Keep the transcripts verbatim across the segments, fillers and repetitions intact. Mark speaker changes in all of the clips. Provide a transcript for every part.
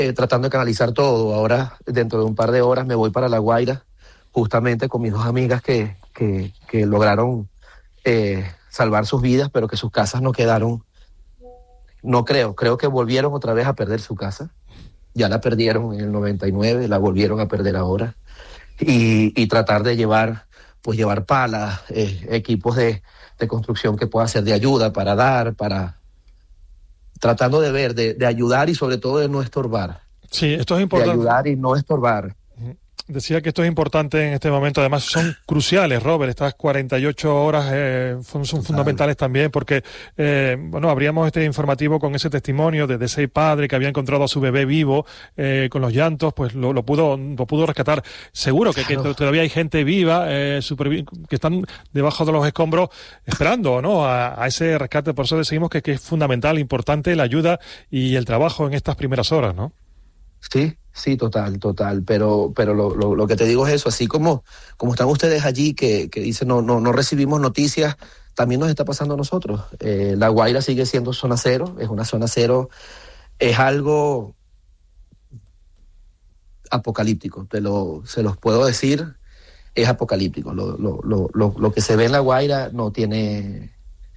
Speaker 1: eh, tratando de canalizar todo. Ahora, dentro de un par de horas, me voy para La Guaira, justamente con mis dos amigas que, que, que lograron eh, salvar sus vidas, pero que sus casas no quedaron. No creo, creo que volvieron otra vez a perder su casa. Ya la perdieron en el noventa y nueve, la volvieron a perder ahora. Y, y tratar de llevar, pues llevar palas, eh, equipos de, de construcción que pueda ser de ayuda para dar, para tratando de ver, de, de ayudar y sobre todo de no estorbar.
Speaker 2: Sí, esto es importante.
Speaker 1: De ayudar y no estorbar.
Speaker 2: Decía que esto es importante en este momento, además son cruciales, Robert, estas cuarenta y ocho horas eh, son, son fundamentales también porque, eh, bueno, abríamos este informativo con ese testimonio de, de ese padre que había encontrado a su bebé vivo, eh, con los llantos, pues lo, lo pudo lo pudo rescatar. Seguro que, claro. que todavía hay gente viva, eh, supervi- que están debajo de los escombros esperando, ¿no?, a, a ese rescate. Por eso decimos que, que es fundamental, importante la ayuda y el trabajo en estas primeras horas, ¿no?
Speaker 1: Sí, sí, total, total, pero pero lo, lo, lo que te digo es eso, así como, como están ustedes allí que, que dicen no, no, no recibimos noticias, también nos está pasando a nosotros. Eh, La Guaira sigue siendo zona cero, es una zona cero, es algo apocalíptico, te lo, se los puedo decir, es apocalíptico. Lo, lo, lo, lo, lo que se ve en La Guaira no tiene...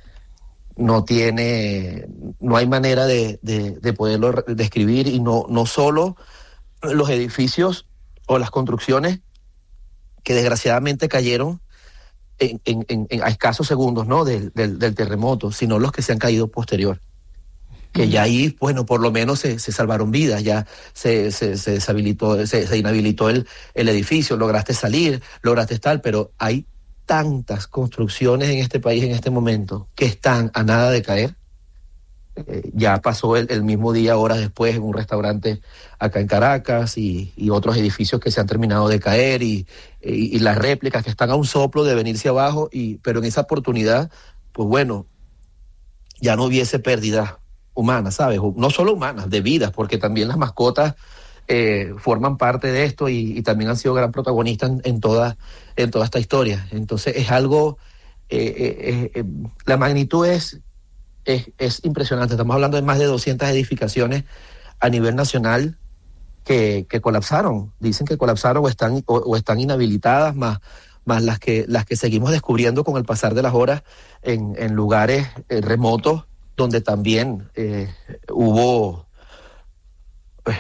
Speaker 1: no tiene, no hay manera de, de, de poderlo describir, y no, no solo los edificios o las construcciones que desgraciadamente cayeron en, en, en, en a escasos segundos, ¿no?, del, del, del terremoto, sino los que se han caído posterior. Que ya ahí, bueno, por lo menos se, se salvaron vidas, ya se, se, se deshabilitó, se, se inhabilitó el, el edificio, lograste salir, lograste estar, pero hay tantas construcciones en este país en este momento que están a nada de caer. Eh, ya pasó el, el mismo día, horas después, en un restaurante acá en Caracas y, y otros edificios que se han terminado de caer y, y, y las réplicas que están a un soplo de venirse abajo, y, pero en esa oportunidad, pues bueno, ya no hubiese pérdida humana, ¿sabes? No solo humanas, de vidas, porque también las mascotas Eh, forman parte de esto y, y también han sido gran protagonistas en, en, toda, en toda esta historia. Entonces es algo, eh, eh, eh, la magnitud es, es, es impresionante. Estamos hablando de más de doscientas edificaciones a nivel nacional que, que colapsaron, dicen que colapsaron o están, o, o están inhabilitadas, más, más las, que, las que seguimos descubriendo con el pasar de las horas en, en lugares eh, remotos donde también eh, hubo... Eh,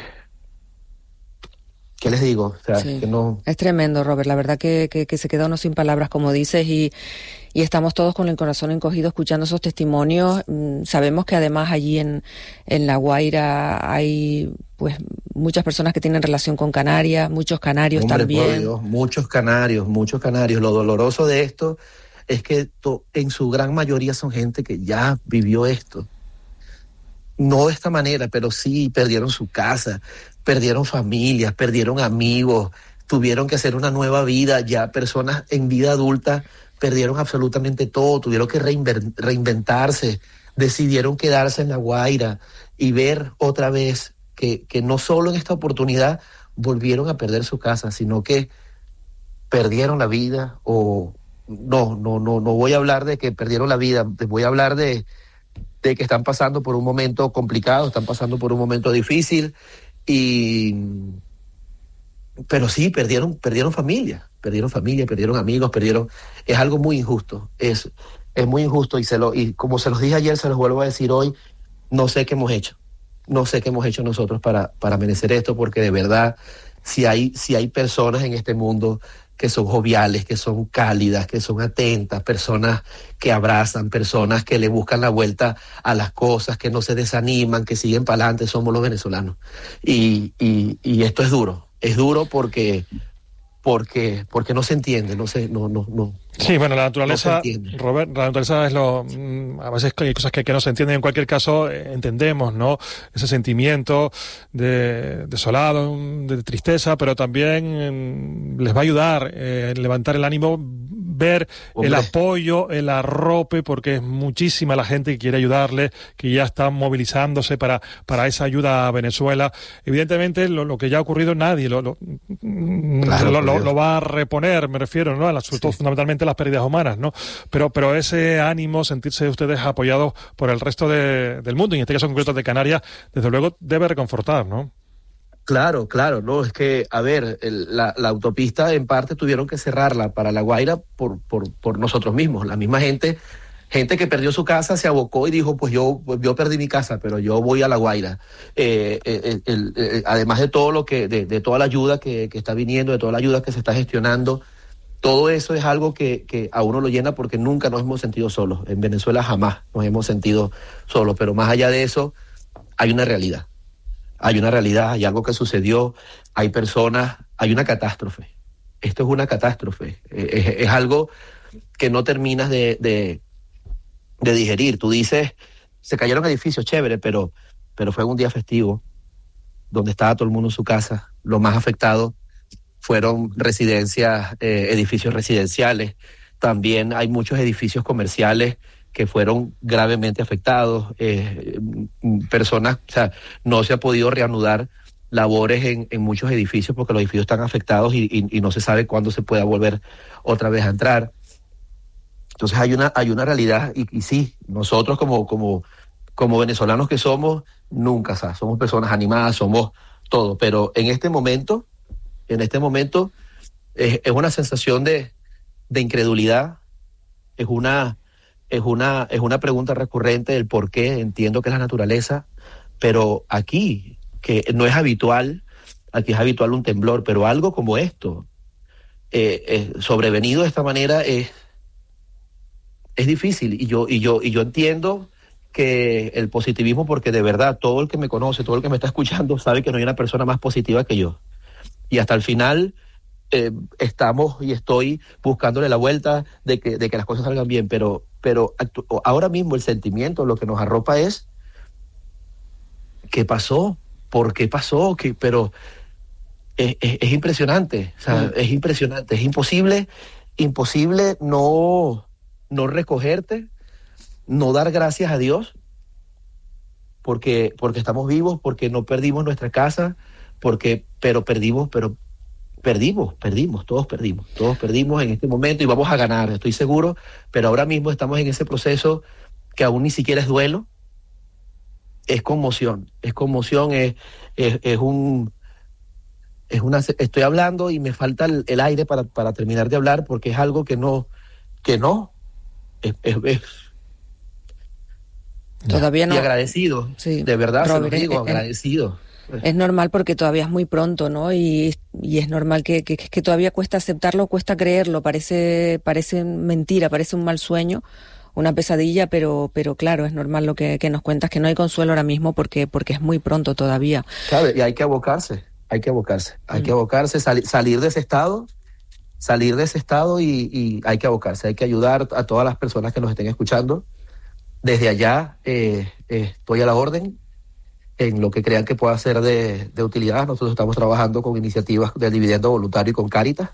Speaker 1: ¿Qué les digo? O sea,
Speaker 3: sí.
Speaker 1: que no...
Speaker 3: Es tremendo, Robert. La verdad que, que, que se queda uno sin palabras, como dices, y, y estamos todos con el corazón encogido escuchando esos testimonios. Mm, sabemos que además allí en, en La Guaira hay pues muchas personas que tienen relación con Canarias, muchos canarios
Speaker 1: Hombre,
Speaker 3: también.
Speaker 1: por Dios, muchos canarios, muchos canarios. Lo doloroso de esto es que to, en su gran mayoría son gente que ya vivió esto. No de esta manera, pero sí perdieron su casa, perdieron familias, perdieron amigos, tuvieron que hacer una nueva vida. Ya personas en vida adulta perdieron absolutamente todo, tuvieron que reinver- reinventarse, decidieron quedarse en La Guaira y ver otra vez que, que no solo en esta oportunidad volvieron a perder su casa, sino que perdieron la vida. O no, no, no, no voy a hablar de que perdieron la vida, voy a hablar de de que están pasando por un momento complicado, están pasando por un momento difícil, y pero sí, perdieron, perdieron familia, perdieron familia, perdieron amigos, perdieron, es algo muy injusto, es, es muy injusto, y se lo, y como se los dije ayer, se los vuelvo a decir hoy, no sé qué hemos hecho, no sé qué hemos hecho nosotros para, para merecer esto, porque de verdad, si hay, si hay personas en este mundo que son joviales, que son cálidas, que son atentas, personas que abrazan, personas que le buscan la vuelta a las cosas, que no se desaniman, que siguen para adelante, somos los venezolanos. Y, y, y esto es duro, es duro porque, porque, porque no se entiende, no se, no, no, no.
Speaker 2: Sí, bueno, la naturaleza,
Speaker 1: no
Speaker 2: Robert, la naturaleza es lo, a veces hay cosas que, que no se entienden. En cualquier caso, entendemos, ¿no?, ese sentimiento de desolado, de tristeza, pero también les va a ayudar eh, levantar el ánimo, ver Hombre. el apoyo, el arrope, porque es muchísima la gente que quiere ayudarle, que ya está movilizándose para, para esa ayuda a Venezuela. Evidentemente, lo, lo que ya ha ocurrido, nadie lo, lo, claro, lo, lo, lo va a reponer, me refiero, ¿no?, sobre todo sí. fundamentalmente las pérdidas humanas, ¿no? Pero, pero ese ánimo, sentirse ustedes apoyados por el resto de, del mundo, y en este caso concreto de Canarias, desde luego debe reconfortar, ¿no?
Speaker 1: Claro, claro, no, es que, a ver, el, la, la autopista en parte tuvieron que cerrarla para La Guaira por, por, por nosotros mismos, la misma gente, gente que perdió su casa se abocó y dijo, pues yo, pues yo perdí mi casa, pero yo voy a La Guaira. Eh, el, el, el, además de todo lo que, de, de toda la ayuda que, que está viniendo, de toda la ayuda que se está gestionando, todo eso es algo que, que a uno lo llena porque nunca nos hemos sentido solos. En Venezuela jamás nos hemos sentido solos, pero más allá de eso, hay una realidad. Hay una realidad, hay algo que sucedió, hay personas, hay una catástrofe. Esto es una catástrofe. Es, es algo que no terminas de, de, de digerir. Tú dices, se cayeron edificios, chévere, pero, pero fue un día festivo, donde estaba todo el mundo en su casa. Lo más afectado fueron residencias, eh, edificios residenciales. También hay muchos edificios comerciales que fueron gravemente afectados, eh, personas, o sea, no se ha podido reanudar labores en, en muchos edificios porque los edificios están afectados y, y, y no se sabe cuándo se pueda volver otra vez a entrar. Entonces hay una, hay una realidad y, y sí, nosotros como, como, como venezolanos que somos, nunca, o sea, somos personas animadas, somos todo, pero en este momento, en este momento es, es una sensación de, de incredulidad, es una... Es una, es una pregunta recurrente del por qué, entiendo que es la naturaleza, pero aquí, que no es habitual, aquí es habitual un temblor, pero algo como esto, eh, eh, sobrevenido de esta manera, es, es difícil. Y yo, y, yo, y yo entiendo que el positivismo, porque de verdad, todo el que me conoce, todo el que me está escuchando, sabe que no hay una persona más positiva que yo. Y hasta el final... Eh, estamos y estoy buscándole la vuelta de que, de que las cosas salgan bien, pero, pero actu- ahora mismo el sentimiento, lo que nos arropa es ¿qué pasó? ¿Por qué pasó? ¿Qué? Pero es, es, es impresionante, o sea, mm. es impresionante, es imposible, imposible no, no recogerte, no dar gracias a Dios, porque, porque estamos vivos, porque no perdimos nuestra casa, porque, pero perdimos, pero Perdimos, perdimos, todos perdimos, todos perdimos en este momento y vamos a ganar, estoy seguro, pero ahora mismo estamos en ese proceso que aún ni siquiera es duelo, es conmoción, es conmoción, es, es, es un, es una, estoy hablando y me falta el, el aire para, para terminar de hablar porque es algo que no, que no, es, es, es
Speaker 3: todavía no.
Speaker 1: Y agradecido, sí, de verdad, Robert, se lo digo,
Speaker 3: eh,
Speaker 1: agradecido.
Speaker 3: Es normal porque todavía es muy pronto, ¿no? Y, y es normal que, que, que todavía cuesta aceptarlo, cuesta creerlo, parece, parece mentira, parece un mal sueño, una pesadilla, pero, pero claro, es normal lo que, que nos cuentas, que no hay consuelo ahora mismo porque, porque es muy pronto todavía.
Speaker 1: Claro, y hay que abocarse, hay que abocarse, hay mm. que abocarse, sali- salir de ese estado, salir de ese estado y, y hay que abocarse, hay que ayudar a todas las personas que nos estén escuchando. Desde allá eh, eh, estoy a la orden. En lo que crean que pueda ser de, de utilidad. Nosotros estamos trabajando con iniciativas del dividendo voluntario y con Cáritas.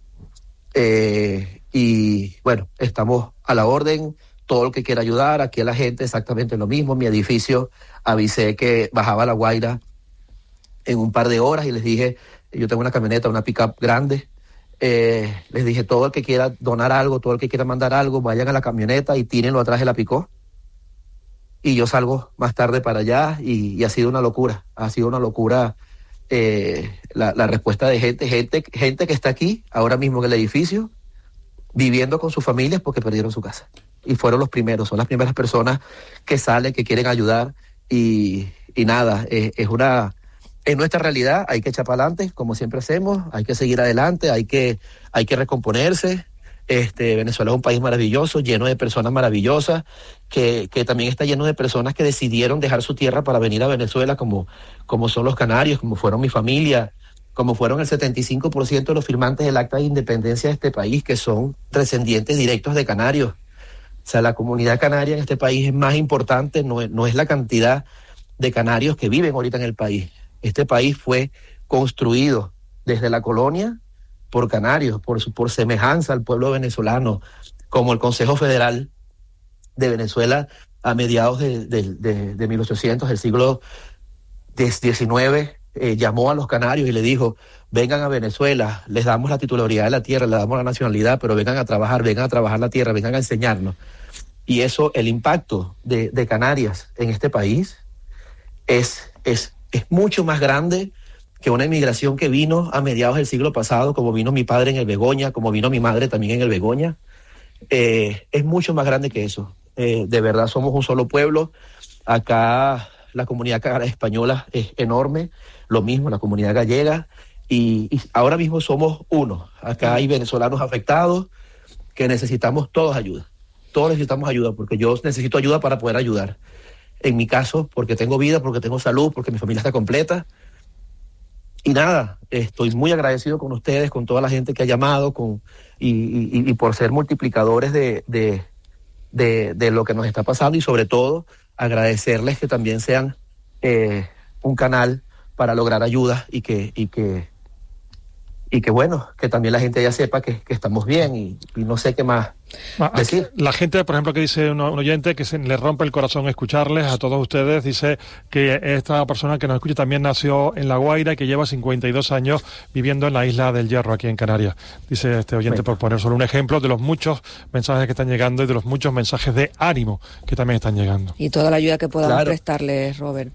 Speaker 1: Eh, y bueno, estamos a la orden. Todo el que quiera ayudar, aquí a la gente exactamente lo mismo. Mi edificio avisé que bajaba a La Guaira en un par de horas y les dije, yo tengo una camioneta, una pick-up grande. Eh, les dije, todo el que quiera donar algo, todo el que quiera mandar algo, vayan a la camioneta y tírenlo atrás de la pick-up. Y yo salgo más tarde para allá y, y ha sido una locura, ha sido una locura eh, la, la respuesta de gente, gente, gente que está aquí ahora mismo en el edificio, viviendo con sus familias porque perdieron su casa. Y fueron los primeros, son las primeras personas que salen, que quieren ayudar y, y nada, eh, es una, es nuestra realidad, hay que echar para adelante, como siempre hacemos, hay que seguir adelante, hay que, hay que recomponerse. Este, Venezuela es un país maravilloso, lleno de personas maravillosas, que, que también está lleno de personas que decidieron dejar su tierra para venir a Venezuela, como, como son los canarios, como fueron mi familia, como fueron el setenta y cinco por ciento de los firmantes del Acta de Independencia de este país, que son descendientes directos de canarios. O sea, la comunidad canaria en este país es más importante, no es, no es la cantidad de canarios que viven ahorita en el país. Este país fue construido desde la colonia por canarios, por, por semejanza al pueblo venezolano, como el Consejo Federal de Venezuela a mediados de, de, de, de mil ochocientos, del siglo diecinueve, eh, llamó a los canarios y le dijo, vengan a Venezuela, les damos la titularidad de la tierra, les damos la nacionalidad, pero vengan a trabajar, vengan a trabajar la tierra, vengan a enseñarnos. Y eso, el impacto de, de Canarias en este país es, es, es mucho más grande que una inmigración que vino a mediados del siglo pasado, como vino mi padre en el Begoña, como vino mi madre también en el Begoña, eh, es mucho más grande que eso. Eh, de verdad somos un solo pueblo. Acá la comunidad española es enorme, lo mismo la comunidad gallega, y, y ahora mismo somos uno. Acá hay venezolanos afectados que necesitamos todos ayuda. Todos necesitamos ayuda, porque yo necesito ayuda para poder ayudar. En mi caso, porque tengo vida, porque tengo salud, porque mi familia está completa. Y nada, estoy muy agradecido con ustedes, con toda la gente que ha llamado, con, y, y, y por ser multiplicadores de, de, de, de lo que nos está pasando, y sobre todo agradecerles que también sean eh, un canal para lograr ayuda, y que, y que, y que bueno, que también la gente ya sepa que, que estamos bien, y, y no sé qué más decir.
Speaker 2: La gente, por ejemplo, que dice un, un oyente que se le rompe el corazón escucharles a todos ustedes, dice que esta persona que nos escucha también nació en La Guaira y que lleva cincuenta y dos años viviendo en la Isla del Hierro, aquí en Canarias. Dice este oyente, bueno, por poner solo un ejemplo de los muchos mensajes que están llegando y de los muchos mensajes de ánimo que también están llegando.
Speaker 3: Y toda la ayuda que podamos
Speaker 1: claro.
Speaker 3: prestarles, Robert.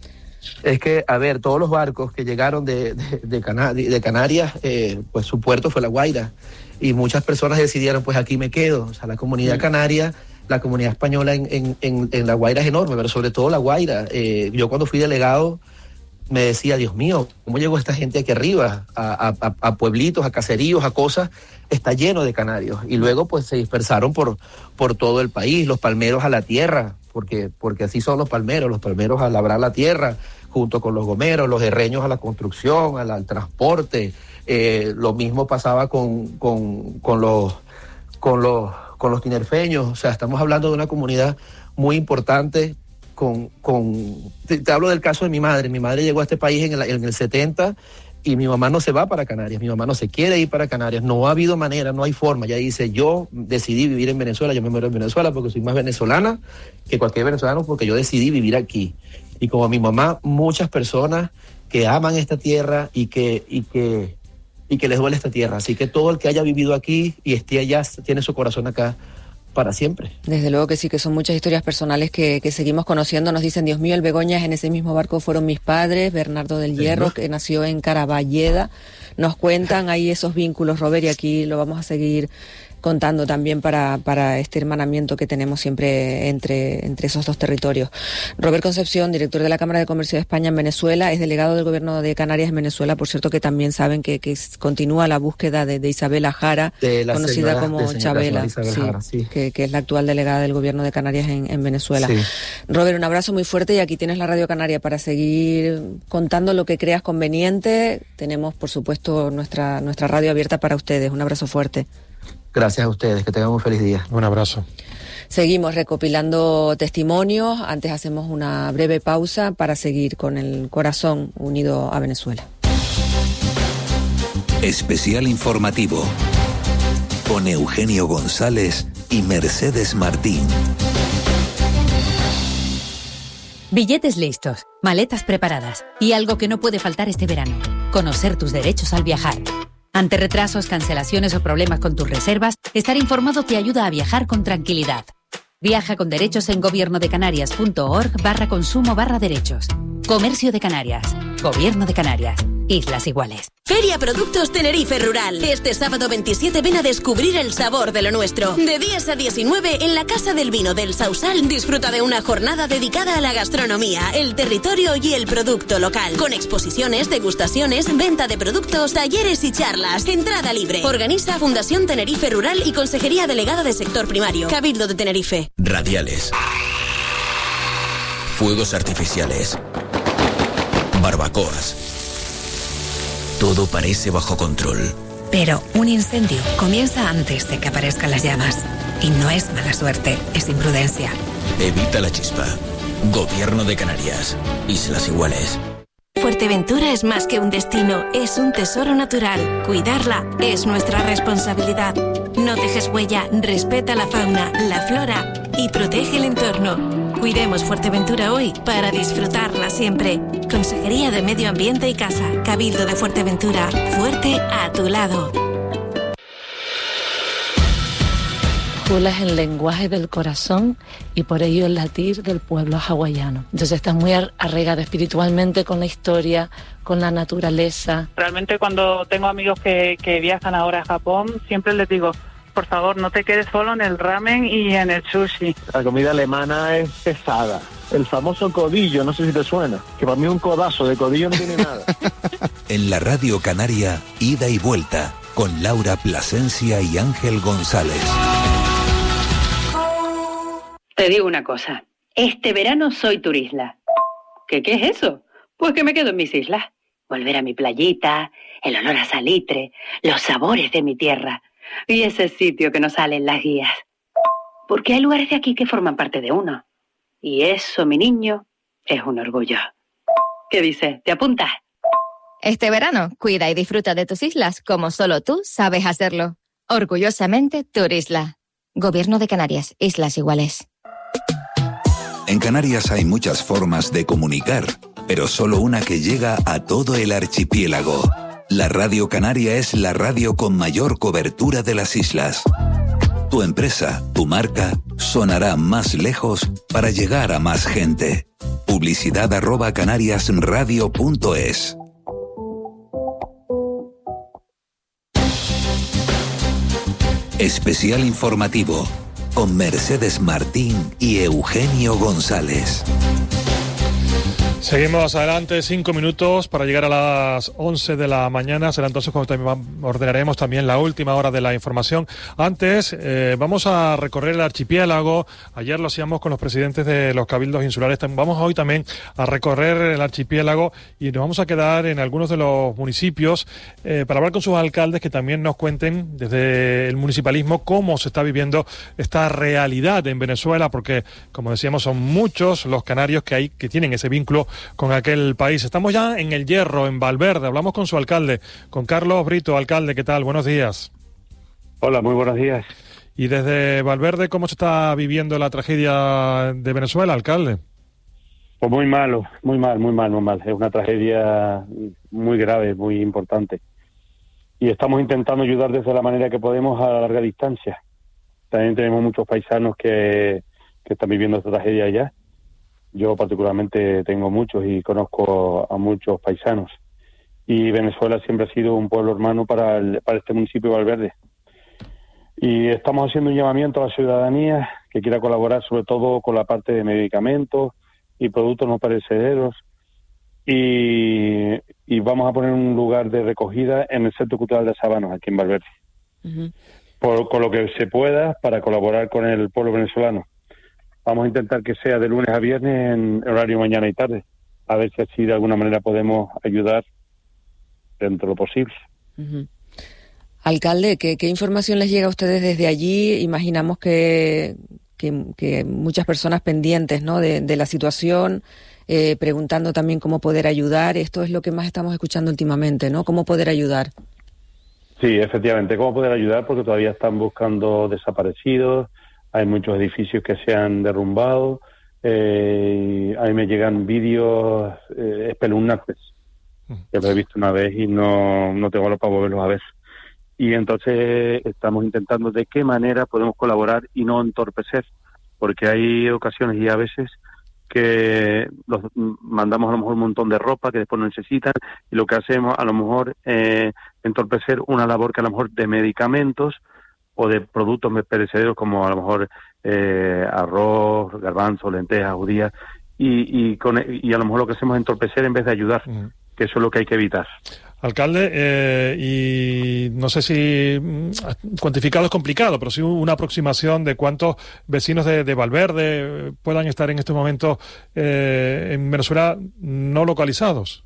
Speaker 1: Es que, a ver, todos los barcos que llegaron de, de, de, Cana- de Canarias, eh, pues su puerto fue La Guaira, y muchas personas decidieron, pues aquí me quedo. O sea, la comunidad canaria, la comunidad española en, en, en, en La Guaira es enorme, pero sobre todo La Guaira. Eh, yo cuando fui delegado me decía, Dios mío, ¿cómo llegó esta gente aquí arriba? A, a, a pueblitos, a caseríos, a cosas, está lleno de canarios. Y luego pues se dispersaron por, por todo el país, los palmeros a la tierra, porque, porque así son los palmeros, los palmeros a labrar la tierra, junto con los gomeros, los herreños a la construcción, al, al transporte. Eh, lo mismo pasaba con, con, con los con los con los tinerfeños. O sea, estamos hablando de una comunidad muy importante. Con, con te, te hablo del caso de mi madre. Mi madre llegó a este país en el, en el setenta, y mi mamá no se va para Canarias, mi mamá no se quiere ir para Canarias, no ha habido manera, no hay forma. Ella dice, yo decidí vivir en Venezuela, yo me muero en Venezuela porque soy más venezolana que cualquier venezolano, porque yo decidí vivir aquí. Y como mi mamá, muchas personas que aman esta tierra y que, y que, y que les duele esta tierra. Así que todo el que haya vivido aquí y esté allá, tiene su corazón acá para siempre.
Speaker 3: Desde luego que sí, que son muchas historias personales que, que seguimos conociendo. Nos dicen, Dios mío, el Begoña, en ese mismo barco fueron mis padres, Bernardo del Hierro, ¿no?, que nació en Caraballeda. Nos cuentan ahí esos vínculos, Robert, y aquí lo vamos a seguir contando también para, para este hermanamiento que tenemos siempre entre, entre esos dos territorios. Robert Concepción, director de la Cámara de Comercio de España en Venezuela, es delegado del Gobierno de Canarias en Venezuela. Por cierto, que también saben que, que continúa la búsqueda de, de Isabela Jara, conocida señora, como Chabela, sí, Jara, sí. Que, que es la actual delegada del Gobierno de Canarias en, en Venezuela. Sí. Robert, un abrazo muy fuerte, y aquí tienes la Radio Canaria para seguir contando lo que creas conveniente. Tenemos, por supuesto, nuestra, nuestra radio abierta para ustedes. Un abrazo fuerte.
Speaker 1: Gracias a ustedes, que tengan un feliz día.
Speaker 2: Un abrazo.
Speaker 3: Seguimos recopilando testimonios. Antes hacemos una breve pausa para seguir con el corazón unido a Venezuela.
Speaker 4: Especial informativo con Eugenio González y Mercedes Martín.
Speaker 5: Billetes listos, maletas preparadas y algo que no puede faltar este verano: conocer tus derechos al viajar. Ante retrasos, cancelaciones o problemas con tus reservas, estar informado te ayuda a viajar con tranquilidad. Viaja con derechos en gobiernodecanarias.org barra consumo barra derechos. Comercio de Canarias. Gobierno de Canarias. Islas Iguales.
Speaker 6: Feria Productos Tenerife Rural. Este sábado veintisiete ven a descubrir el sabor de lo nuestro. De diez a diecinueve en la Casa del Vino del Sausal disfruta de una jornada dedicada a la gastronomía, el territorio y el producto local. Con exposiciones, degustaciones, venta de productos, talleres y charlas. Entrada libre. Organiza Fundación Tenerife Rural y Consejería Delegada de Sector Primario. Cabildo de Tenerife.
Speaker 4: Radiales. Fuegos artificiales. Barbacoas. Todo parece bajo control.
Speaker 7: Pero un incendio comienza antes de que aparezcan las llamas. Y no es mala suerte, es imprudencia.
Speaker 4: Evita la chispa. Gobierno de Canarias. Islas Iguales.
Speaker 6: Fuerteventura es más que un destino, es un tesoro natural. Cuidarla es nuestra responsabilidad. No dejes huella, respeta la fauna, la flora y protege el entorno. Cuidemos Fuerteventura hoy para disfrutarla siempre. Consejería de Medio Ambiente y Casa, Cabildo de Fuerteventura, fuerte a tu lado.
Speaker 8: Hula es el lenguaje del corazón y por ello el latir del pueblo hawaiano. Entonces está muy arraigado espiritualmente con la historia, con la naturaleza.
Speaker 9: Realmente cuando tengo amigos que, que viajan ahora a Japón, siempre les digo, por favor, no te quedes solo en el ramen y en el sushi.
Speaker 10: La comida alemana es pesada. El famoso codillo, no sé si te suena, que para mí un codazo de codillo no tiene nada.
Speaker 11: En la Radio Canaria, Ida y Vuelta, con Laura Plasencia y Ángel González.
Speaker 12: Te digo una cosa, este verano soy turisla. ¿Qué, qué es eso? Pues que me quedo en mis islas. Volver a mi playita, el olor a salitre, los sabores de mi tierra y ese sitio que nos sale en las guías. Porque hay lugares de aquí que forman parte de uno. Y eso, mi niño, es un orgullo. ¿Qué dices? ¿Te apuntas?
Speaker 13: Este verano, cuida y disfruta de tus islas como solo tú sabes hacerlo. Orgullosamente, Turisla. Gobierno de Canarias, Islas Iguales.
Speaker 11: En Canarias hay muchas formas de comunicar, pero solo una que llega a todo el archipiélago. La Radio Canaria es la radio con mayor cobertura de las islas. Tu empresa, tu marca, sonará más lejos para llegar a más gente. Publicidad arroba canariasradio punto es. Especial informativo con Mercedes Martín y Eugenio González.
Speaker 2: Seguimos adelante, cinco minutos para llegar a las once de la mañana. Será entonces cuando también ordenaremos también la última hora de la información. Antes, eh, vamos a recorrer el archipiélago. Ayer lo hacíamos con los presidentes de los cabildos insulares. Vamos hoy también a recorrer el archipiélago y nos vamos a quedar en algunos de los municipios eh, para hablar con sus alcaldes que también nos cuenten desde el municipalismo cómo se está viviendo esta realidad en Venezuela, porque, como decíamos, son muchos los canarios que hay que tienen ese vínculo con aquel país. Estamos ya en El Hierro, en Valverde. Hablamos con su alcalde, con Carlos Brito. Alcalde, ¿qué tal? Buenos días.
Speaker 14: Hola, muy buenos días.
Speaker 2: Y desde Valverde, ¿cómo se está viviendo la tragedia de Venezuela, alcalde?
Speaker 14: Pues muy malo, muy mal, muy mal, muy mal. Es una tragedia muy grave, muy importante. Y estamos intentando ayudar desde la manera que podemos a larga distancia. También tenemos muchos paisanos que, que están viviendo esta tragedia allá. Yo particularmente tengo muchos y conozco a muchos paisanos. Y Venezuela siempre ha sido un pueblo hermano para, el, para este municipio de Valverde. Y estamos haciendo un llamamiento a la ciudadanía que quiera colaborar sobre todo con la parte de medicamentos y productos no perecederos. Y, y vamos a poner un lugar de recogida en el Centro Cultural de Sabanos, aquí en Valverde. Uh-huh. Por, con lo que se pueda para colaborar con el pueblo venezolano. Vamos a intentar que sea de lunes a viernes en horario mañana y tarde, a ver si así de alguna manera podemos ayudar dentro de lo posible.
Speaker 3: Uh-huh. Alcalde, ¿qué, ¿qué información les llega a ustedes desde allí? Imaginamos que, que, que muchas personas pendientes, ¿no?, de, de la situación, eh, preguntando también cómo poder ayudar. Esto es lo que más estamos escuchando últimamente, ¿no? ¿Cómo poder ayudar?
Speaker 14: Sí, efectivamente, cómo poder ayudar, porque todavía están buscando desaparecidos. Hay muchos edificios que se han derrumbado. Eh, a mí me llegan vídeos eh, espeluznantes que lo he visto una vez y no, no tengo valor para volverlos a ver. Y entonces estamos intentando de qué manera podemos colaborar y no entorpecer, porque hay ocasiones y a veces que los mandamos a lo mejor un montón de ropa que después no necesitan y lo que hacemos a lo mejor eh, entorpecer una labor que a lo mejor de medicamentos o de productos perecederos como a lo mejor eh, arroz, garbanzo, lentejas, judías y, y, con, y a lo mejor lo que hacemos es entorpecer en vez de ayudar, uh-huh. que eso es lo que hay que evitar.
Speaker 2: Alcalde, eh, y no sé si cuantificado es complicado, pero sí una aproximación de cuántos vecinos de, de Valverde puedan estar en este momento eh, en Venezuela no localizados.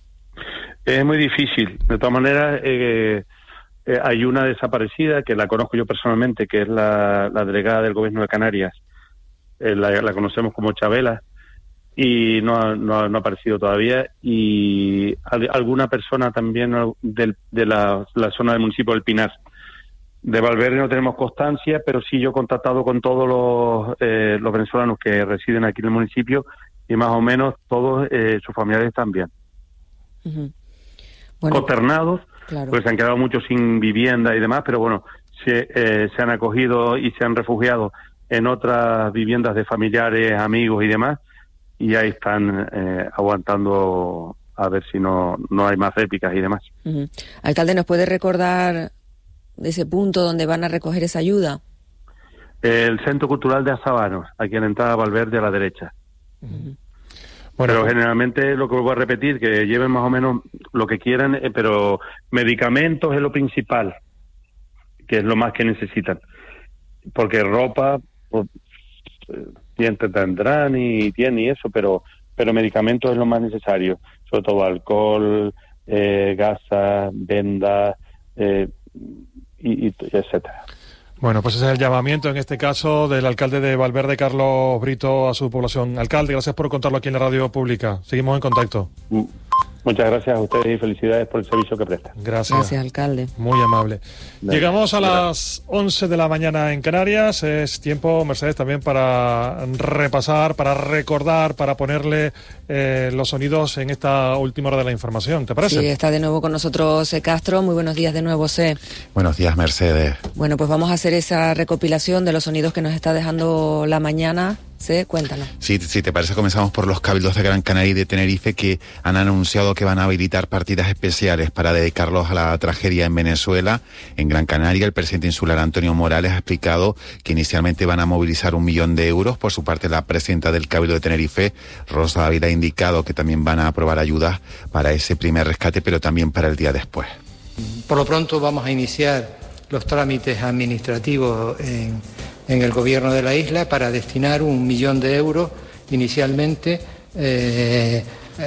Speaker 14: Es muy difícil. De todas maneras, eh, eh, hay una desaparecida que la conozco yo personalmente, que es la, la delegada del Gobierno de Canarias. Eh, la, la conocemos como Chabela. Y no ha, no, ha, no ha aparecido todavía, y al, alguna persona también del, de la, la zona del municipio del Pinar. De Valverde no tenemos constancia, pero sí yo he contactado con todos los, eh, los venezolanos que residen aquí en el municipio, y más o menos todos eh, sus familiares también. Uh-huh. Bueno, consternados, claro. Pues se han quedado muchos sin vivienda y demás, pero bueno, se, eh, se han acogido y se han refugiado en otras viviendas de familiares, amigos y demás, y ahí están eh, aguantando a ver si no, no hay más réplicas y demás.
Speaker 3: Uh-huh. Alcalde, ¿nos puede recordar de ese punto donde van a recoger esa ayuda?
Speaker 14: El Centro Cultural de Azabanos, aquí en la entrada Valverde a la derecha.
Speaker 2: Uh-huh.
Speaker 14: Bueno, pero
Speaker 2: pues,
Speaker 14: generalmente lo que vuelvo a repetir, que lleven más o menos lo que quieran, eh, pero medicamentos es lo principal, que es lo más que necesitan. Porque ropa, pues, dientes tendrán y tienen y eso, pero pero medicamentos es lo más necesario, sobre todo alcohol, eh, gasas, vendas, eh, y, y etcétera.
Speaker 2: Bueno, pues ese es el llamamiento en este caso del alcalde de Valverde, Carlos Brito, a su población. Alcalde, gracias por contarlo aquí en la radio pública. Seguimos en contacto.
Speaker 14: Muchas gracias a ustedes y felicidades por el servicio que prestan.
Speaker 2: Gracias.
Speaker 3: Gracias, alcalde.
Speaker 2: Muy amable.
Speaker 14: Dale.
Speaker 2: Llegamos a las once de la mañana en Canarias. Es tiempo, Mercedes, también para repasar, para recordar, para ponerle eh, los sonidos en esta última hora de la información. ¿Te parece?
Speaker 3: Sí, está de nuevo con nosotros C. Castro. Muy buenos días de nuevo, C.
Speaker 15: Buenos días, Mercedes.
Speaker 3: Bueno, pues vamos a hacer esa recopilación de los sonidos que nos está dejando la mañana. Sí, cuéntanos.
Speaker 15: Sí, si te parece, comenzamos por los cabildos de Gran Canaria y de Tenerife, que han anunciado que van a habilitar partidas especiales para dedicarlos a la tragedia en Venezuela. En Gran Canaria, el presidente insular Antonio Morales ha explicado que inicialmente van a movilizar un millón de euros. Por su parte, la presidenta del Cabildo de Tenerife, Rosa Ávila, ha indicado que también van a aprobar ayudas para ese primer rescate, pero también para el día después.
Speaker 16: Por lo pronto vamos a iniciar los trámites administrativos en... en el gobierno de la isla para destinar un millón de euros inicialmente eh,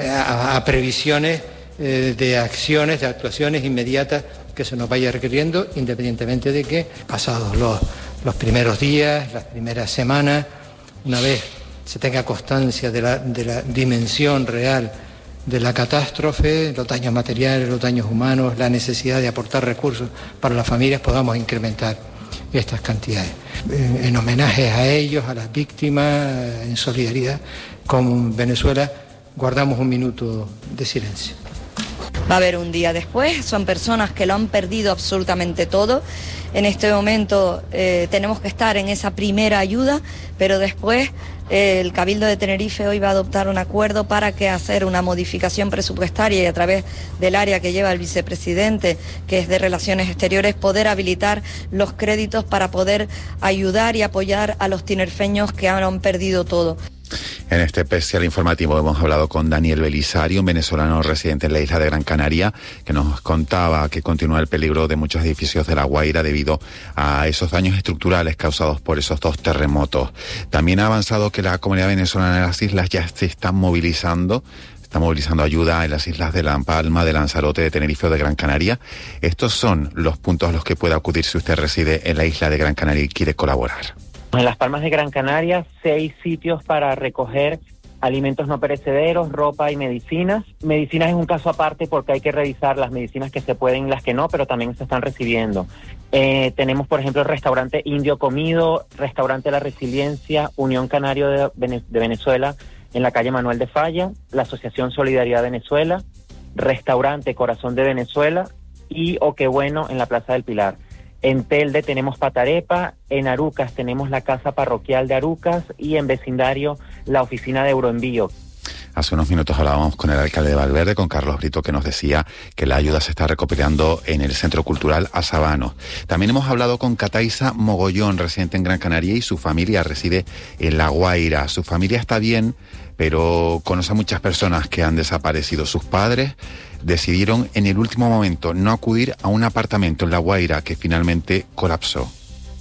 Speaker 16: a, a previsiones eh, de acciones, de actuaciones inmediatas que se nos vaya requiriendo, independientemente de que pasados los, los primeros días, las primeras semanas, una vez se tenga constancia de la, de la dimensión real de la catástrofe, los daños materiales, los daños humanos, la necesidad de aportar recursos para las familias, podamos incrementar estas cantidades. En, en homenaje a ellos, a las víctimas, en solidaridad con Venezuela, guardamos un minuto de silencio.
Speaker 17: Va a haber un día después, son personas que lo han perdido absolutamente todo. En este momento eh, tenemos que estar en esa primera ayuda, pero después eh, el Cabildo de Tenerife hoy va a adoptar un acuerdo para que hacer una modificación presupuestaria y a través del área que lleva el vicepresidente, que es de Relaciones Exteriores, poder habilitar los créditos para poder ayudar y apoyar a los tinerfeños que han perdido todo.
Speaker 15: En este especial informativo hemos hablado con Daniel Belisario, un venezolano residente en la isla de Gran Canaria, que nos contaba que continúa el peligro de muchos edificios de La Guaira debido a esos daños estructurales causados por esos dos terremotos. También ha avanzado que la comunidad venezolana en las islas ya se está movilizando, está movilizando ayuda en las islas de La Palma, de Lanzarote, de Tenerife o de Gran Canaria. Estos son los puntos a los que puede acudir si usted reside en la isla de Gran Canaria y quiere colaborar.
Speaker 18: En Las Palmas de Gran Canaria, seis sitios para recoger alimentos no perecederos, ropa y medicinas. Medicinas es un caso aparte porque hay que revisar las medicinas que se pueden y las que no, pero también se están recibiendo. Eh, tenemos, por ejemplo, el restaurante Indio Comido, restaurante La Resiliencia, Unión Canario de, Vene- de Venezuela en la calle Manuel de Falla, la Asociación Solidaridad Venezuela, restaurante Corazón de Venezuela y O Qué Bueno en la Plaza del Pilar. En Telde tenemos Patarepa, en Arucas tenemos la Casa Parroquial de Arucas y en vecindario la oficina de Euroenvío.
Speaker 15: Hace unos minutos hablábamos con el alcalde de Valverde, con Carlos Brito, que nos decía que la ayuda se está recopilando en el Centro Cultural Azabanos. También hemos hablado con Cataisa Mogollón, residente en Gran Canaria, y su familia reside en La Guaira. Su familia está bien, pero conoce a muchas personas que han desaparecido. Sus padres decidieron en el último momento no acudir a un apartamento en La Guaira que finalmente colapsó.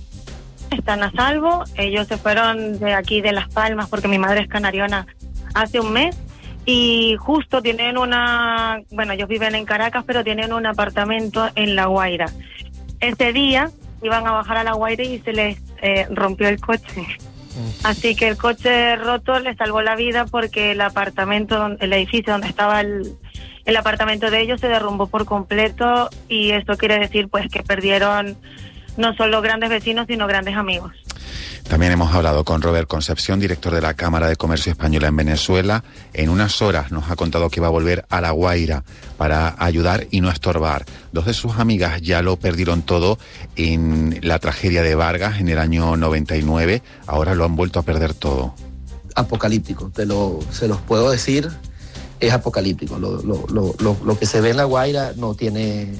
Speaker 19: Están a salvo, ellos se fueron de aquí de Las Palmas porque mi madre es canariona hace un mes y justo tienen una, bueno, ellos viven en Caracas pero tienen un apartamento en La Guaira. Ese día iban a bajar a La Guaira y se les eh, rompió el coche. Así que el coche roto les salvó la vida porque el apartamento, el edificio donde estaba el, el apartamento de ellos se derrumbó por completo y esto quiere decir pues que perdieron no solo grandes vecinos sino grandes amigos.
Speaker 15: También hemos hablado con Robert Concepción, director de la Cámara de Comercio Española en Venezuela. En unas horas nos ha contado que va a volver a La Guaira para ayudar y no estorbar. Dos de sus amigas ya lo perdieron todo en la tragedia de Vargas en el año noventa y nueve. Ahora lo han vuelto a perder todo.
Speaker 1: Apocalíptico, te lo, se los puedo decir, es apocalíptico. Lo, lo, lo, lo, lo que se ve en La Guaira no tiene...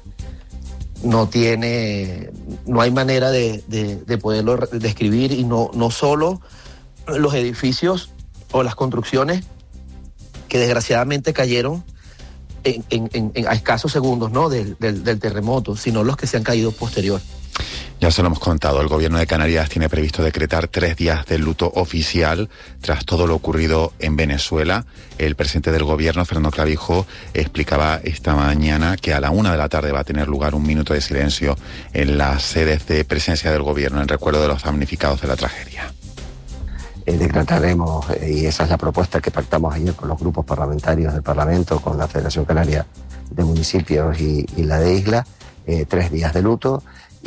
Speaker 1: no tiene, no hay manera de, de, de poderlo describir, y no, no solo los edificios o las construcciones que desgraciadamente cayeron en, en, en, en a escasos segundos, ¿no?, del, del, del terremoto, sino los que se han caído posterior.
Speaker 15: Ya se lo hemos contado, el gobierno de Canarias tiene previsto decretar tres días de luto oficial tras todo lo ocurrido en Venezuela. El presidente del gobierno, Fernando Clavijo, explicaba esta mañana que a la una de la tarde va a tener lugar un minuto de silencio en las sedes de presencia del gobierno en recuerdo de los damnificados de la tragedia.
Speaker 20: Eh, decretaremos, eh, y esa es la propuesta que pactamos ayer con los grupos parlamentarios del Parlamento, con la Federación Canaria de Municipios y, y la de Isla, eh, tres días de luto.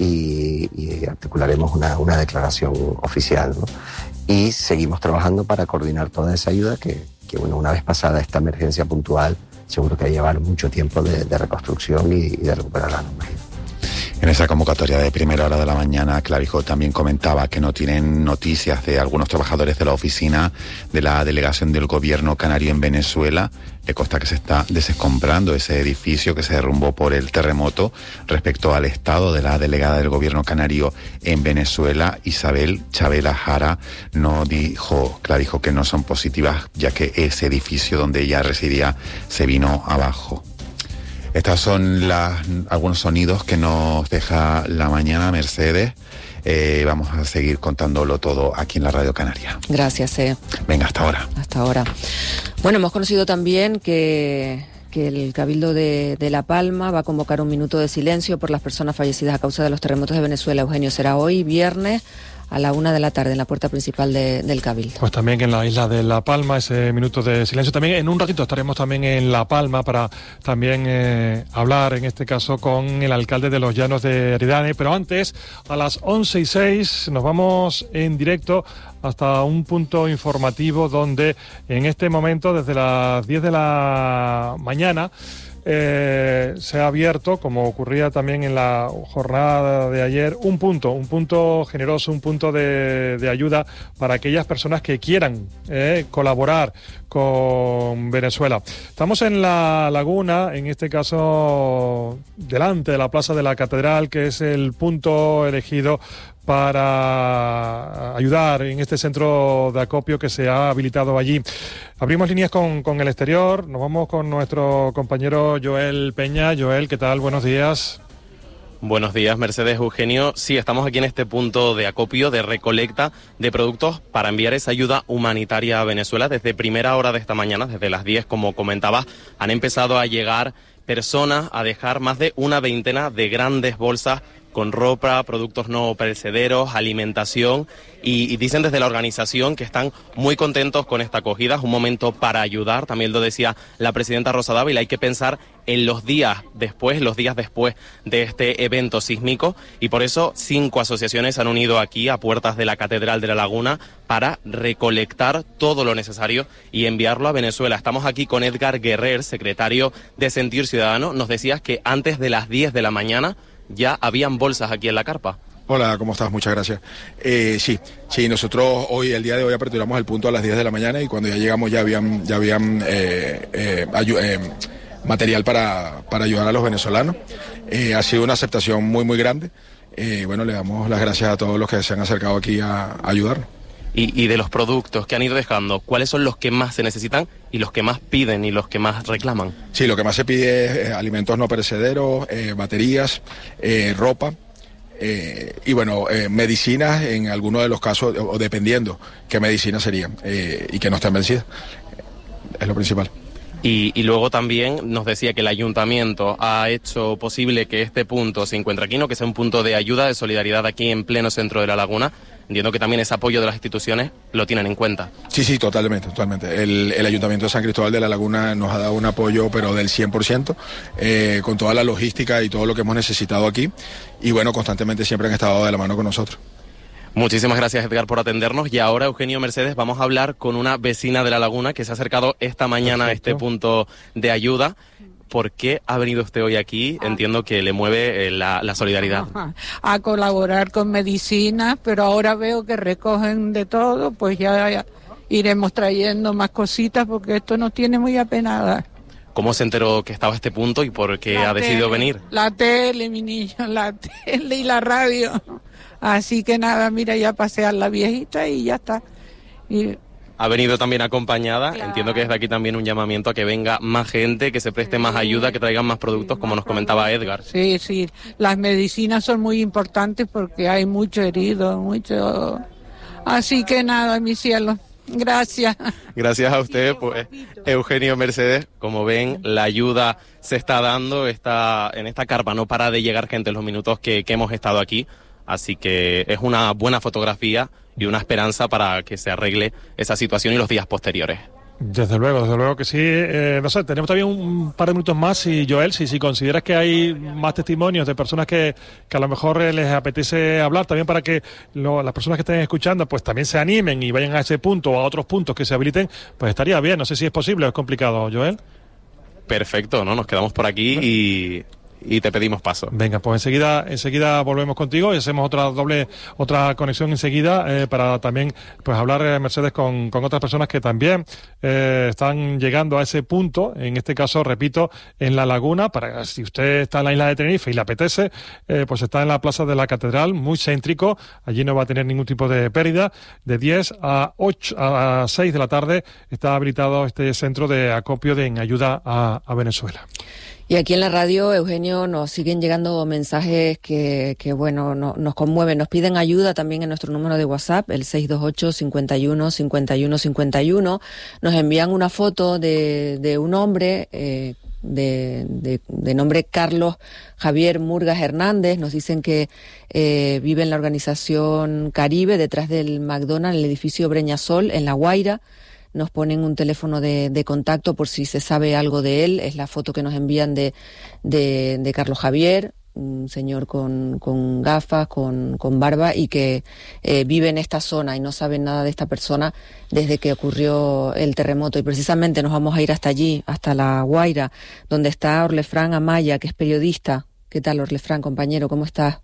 Speaker 20: Y, y articularemos una, una declaración oficial, ¿no? Y seguimos trabajando para coordinar toda esa ayuda que, que bueno, una vez pasada esta emergencia puntual, seguro que va a llevar mucho tiempo de, de reconstrucción y, y de recuperar la normalidad.
Speaker 15: En esa convocatoria de primera hora de la mañana, Clavijo también comentaba que no tienen noticias de algunos trabajadores de la oficina de la delegación del gobierno canario en Venezuela. Le consta que se está desescombrando ese edificio que se derrumbó por el terremoto. Respecto al estado de la delegada del gobierno canario en Venezuela, Isabel Chabela Jara, no dijo, Clavijo, que no son positivas, ya que ese edificio donde ella residía se vino abajo. Estos son las, algunos sonidos que nos deja la mañana, Mercedes. Eh, vamos a seguir contándolo todo aquí en la Radio Canaria.
Speaker 3: Gracias, eh.
Speaker 15: Venga, hasta ahora.
Speaker 3: Hasta ahora. Bueno, hemos conocido también que, que el Cabildo de, de La Palma va a convocar un minuto de silencio por las personas fallecidas a causa de los terremotos de Venezuela. Eugenio, será hoy, viernes, a la una de la tarde en la puerta principal de, del Cabildo.
Speaker 2: Pues también en la isla de La Palma, ese minuto de silencio. También en un ratito estaremos también en La Palma para también eh, hablar, en este caso, con el alcalde de Los Llanos de Aridane. Pero antes, a las once y seis, nos vamos en directo hasta un punto informativo donde en este momento, desde las diez de la mañana, Eh, se ha abierto, como ocurría también en la jornada de ayer, un punto, un punto generoso, un punto de, de ayuda para aquellas personas que quieran eh, colaborar con Venezuela. Estamos en La Laguna, en este caso delante de la Plaza de la Catedral, que es el punto elegido para ayudar en este centro de acopio que se ha habilitado allí. Abrimos líneas con, con el exterior, nos vamos con nuestro compañero Joel Peña. Joel, ¿qué tal? Buenos días.
Speaker 21: Buenos días, Mercedes, Eugenio. Sí, estamos aquí en este punto de acopio, de recolecta de productos para enviar esa ayuda humanitaria a Venezuela. Desde primera hora de esta mañana, desde las diez, como comentabas, han empezado a llegar personas a dejar más de una veintena de grandes bolsas con ropa, productos no perecederos, alimentación, y, y dicen desde la organización que están muy contentos con esta acogida. Es un momento para ayudar, también lo decía la presidenta Rosa Dávila. Hay que pensar en los días después, los días después de este evento sísmico, y por eso cinco asociaciones se han unido aquí a puertas de la Catedral de La Laguna para recolectar todo lo necesario y enviarlo a Venezuela. Estamos aquí con Edgar Guerrer, secretario de Sentir Ciudadano. Nos decías que antes de las diez de la mañana ya habían bolsas aquí en la carpa.
Speaker 22: Hola, ¿cómo estás? Muchas gracias. Eh, sí, sí, nosotros hoy, el día de hoy, aperturamos el punto a las diez de la mañana, y cuando ya llegamos ya habían, ya habían eh, eh, ayu- eh, material para, para ayudar a los venezolanos. Eh, ha sido una aceptación muy, muy grande. Eh, bueno, le damos las gracias a todos los que se han acercado aquí a, a ayudarnos.
Speaker 21: Y, y de los productos que han ido dejando, ¿cuáles son los que más se necesitan y los que más piden y los que más reclaman?
Speaker 22: Sí, lo que más se pide es eh, alimentos no perecederos, eh, baterías, eh, ropa. Eh, y bueno, eh, medicinas en algunos de los casos, o, o dependiendo qué medicinas serían, eh, y que no estén vencidas, es lo principal.
Speaker 21: Y, y luego también nos decía que el ayuntamiento ha hecho posible que este punto se encuentre aquí, ¿no? Que sea un punto de ayuda, de solidaridad aquí en pleno centro de La Laguna. Entiendo que también ese apoyo de las instituciones lo tienen en cuenta.
Speaker 22: Sí, sí, totalmente, totalmente. El, el Ayuntamiento de San Cristóbal de La Laguna nos ha dado un apoyo, pero del cien por ciento, eh, con toda la logística y todo lo que hemos necesitado aquí. Y bueno, constantemente siempre han estado de la mano con nosotros.
Speaker 21: Muchísimas gracias, Edgar, por atendernos. Y ahora, Eugenio, Mercedes, vamos a hablar con una vecina de La Laguna que se ha acercado esta mañana Perfecto. a este punto de ayuda. ¿Por qué ha venido usted hoy aquí? Entiendo que le mueve eh, la, la solidaridad.
Speaker 5: A colaborar con medicinas, pero ahora veo que recogen de todo, pues ya, ya iremos trayendo más cositas porque esto nos tiene muy apenada.
Speaker 21: ¿Cómo se enteró que estaba a este punto y por qué la ha decidido
Speaker 5: tele,
Speaker 21: venir?
Speaker 5: La tele, mi niño, la tele y la radio. Así que nada, mira, ya pasear la viejita y ya está. Y...
Speaker 21: Ha venido también acompañada, claro. Entiendo que desde aquí también un llamamiento a que venga más gente, que se preste sí. más ayuda, que traigan más productos, sí, como más nos comentaba Edgar.
Speaker 5: Sí, sí, las medicinas son muy importantes porque hay mucho herido, mucho... Así que nada, mi cielo, gracias.
Speaker 21: Gracias a usted, pues, Eugenio, Mercedes. Como ven, la ayuda se está dando, está en esta carpa no para de llegar gente en los minutos que, que hemos estado aquí, así que es una buena fotografía y una esperanza para que se arregle esa situación y los días posteriores.
Speaker 2: Desde luego, desde luego que sí. Eh, no sé, tenemos todavía un par de minutos más y, Joel, si, si consideras que hay más testimonios de personas que, que a lo mejor eh, les apetece hablar, también para que lo, las personas que estén escuchando pues también se animen y vayan a ese punto o a otros puntos que se habiliten, pues estaría bien. No sé si es posible o es complicado, Joel.
Speaker 21: Perfecto, ¿no? Nos quedamos por aquí y... y te pedimos paso.
Speaker 2: Venga, pues enseguida enseguida volvemos contigo y hacemos otra doble otra conexión enseguida eh, para también pues hablar, eh, Mercedes, con, con otras personas que también eh, están llegando a ese punto, en este caso, repito, en La Laguna, para si usted está en la isla de Tenerife y le apetece, eh, pues está en la Plaza de la Catedral, muy céntrico, allí no va a tener ningún tipo de pérdida. De diez a ocho a seis de la tarde está habilitado este centro de acopio de en ayuda a, a Venezuela.
Speaker 3: Y aquí en la radio, Eugenio, nos siguen llegando mensajes que, que bueno, no, nos conmueven, nos piden ayuda también en nuestro número de WhatsApp, el seis dos ocho, cincuenta y uno, cincuenta y uno, cincuenta y uno. Nos envían una foto de, de un hombre, eh, de, de, de nombre Carlos Javier Murgas Hernández. Nos dicen que eh, vive en la organización Caribe, detrás del McDonald's, en el edificio Breñasol, en La Guaira. Nos ponen un teléfono de, de contacto por si se sabe algo de él. Es la foto que nos envían de, de, de Carlos Javier, un señor con, con gafas, con, con barba y que eh, vive en esta zona y no saben nada de esta persona desde que ocurrió el terremoto. Y precisamente nos vamos a ir hasta allí, hasta La Guaira, donde está Orlefrán Amaya, que es periodista. ¿Qué tal, Orlefrán, compañero? ¿Cómo estás?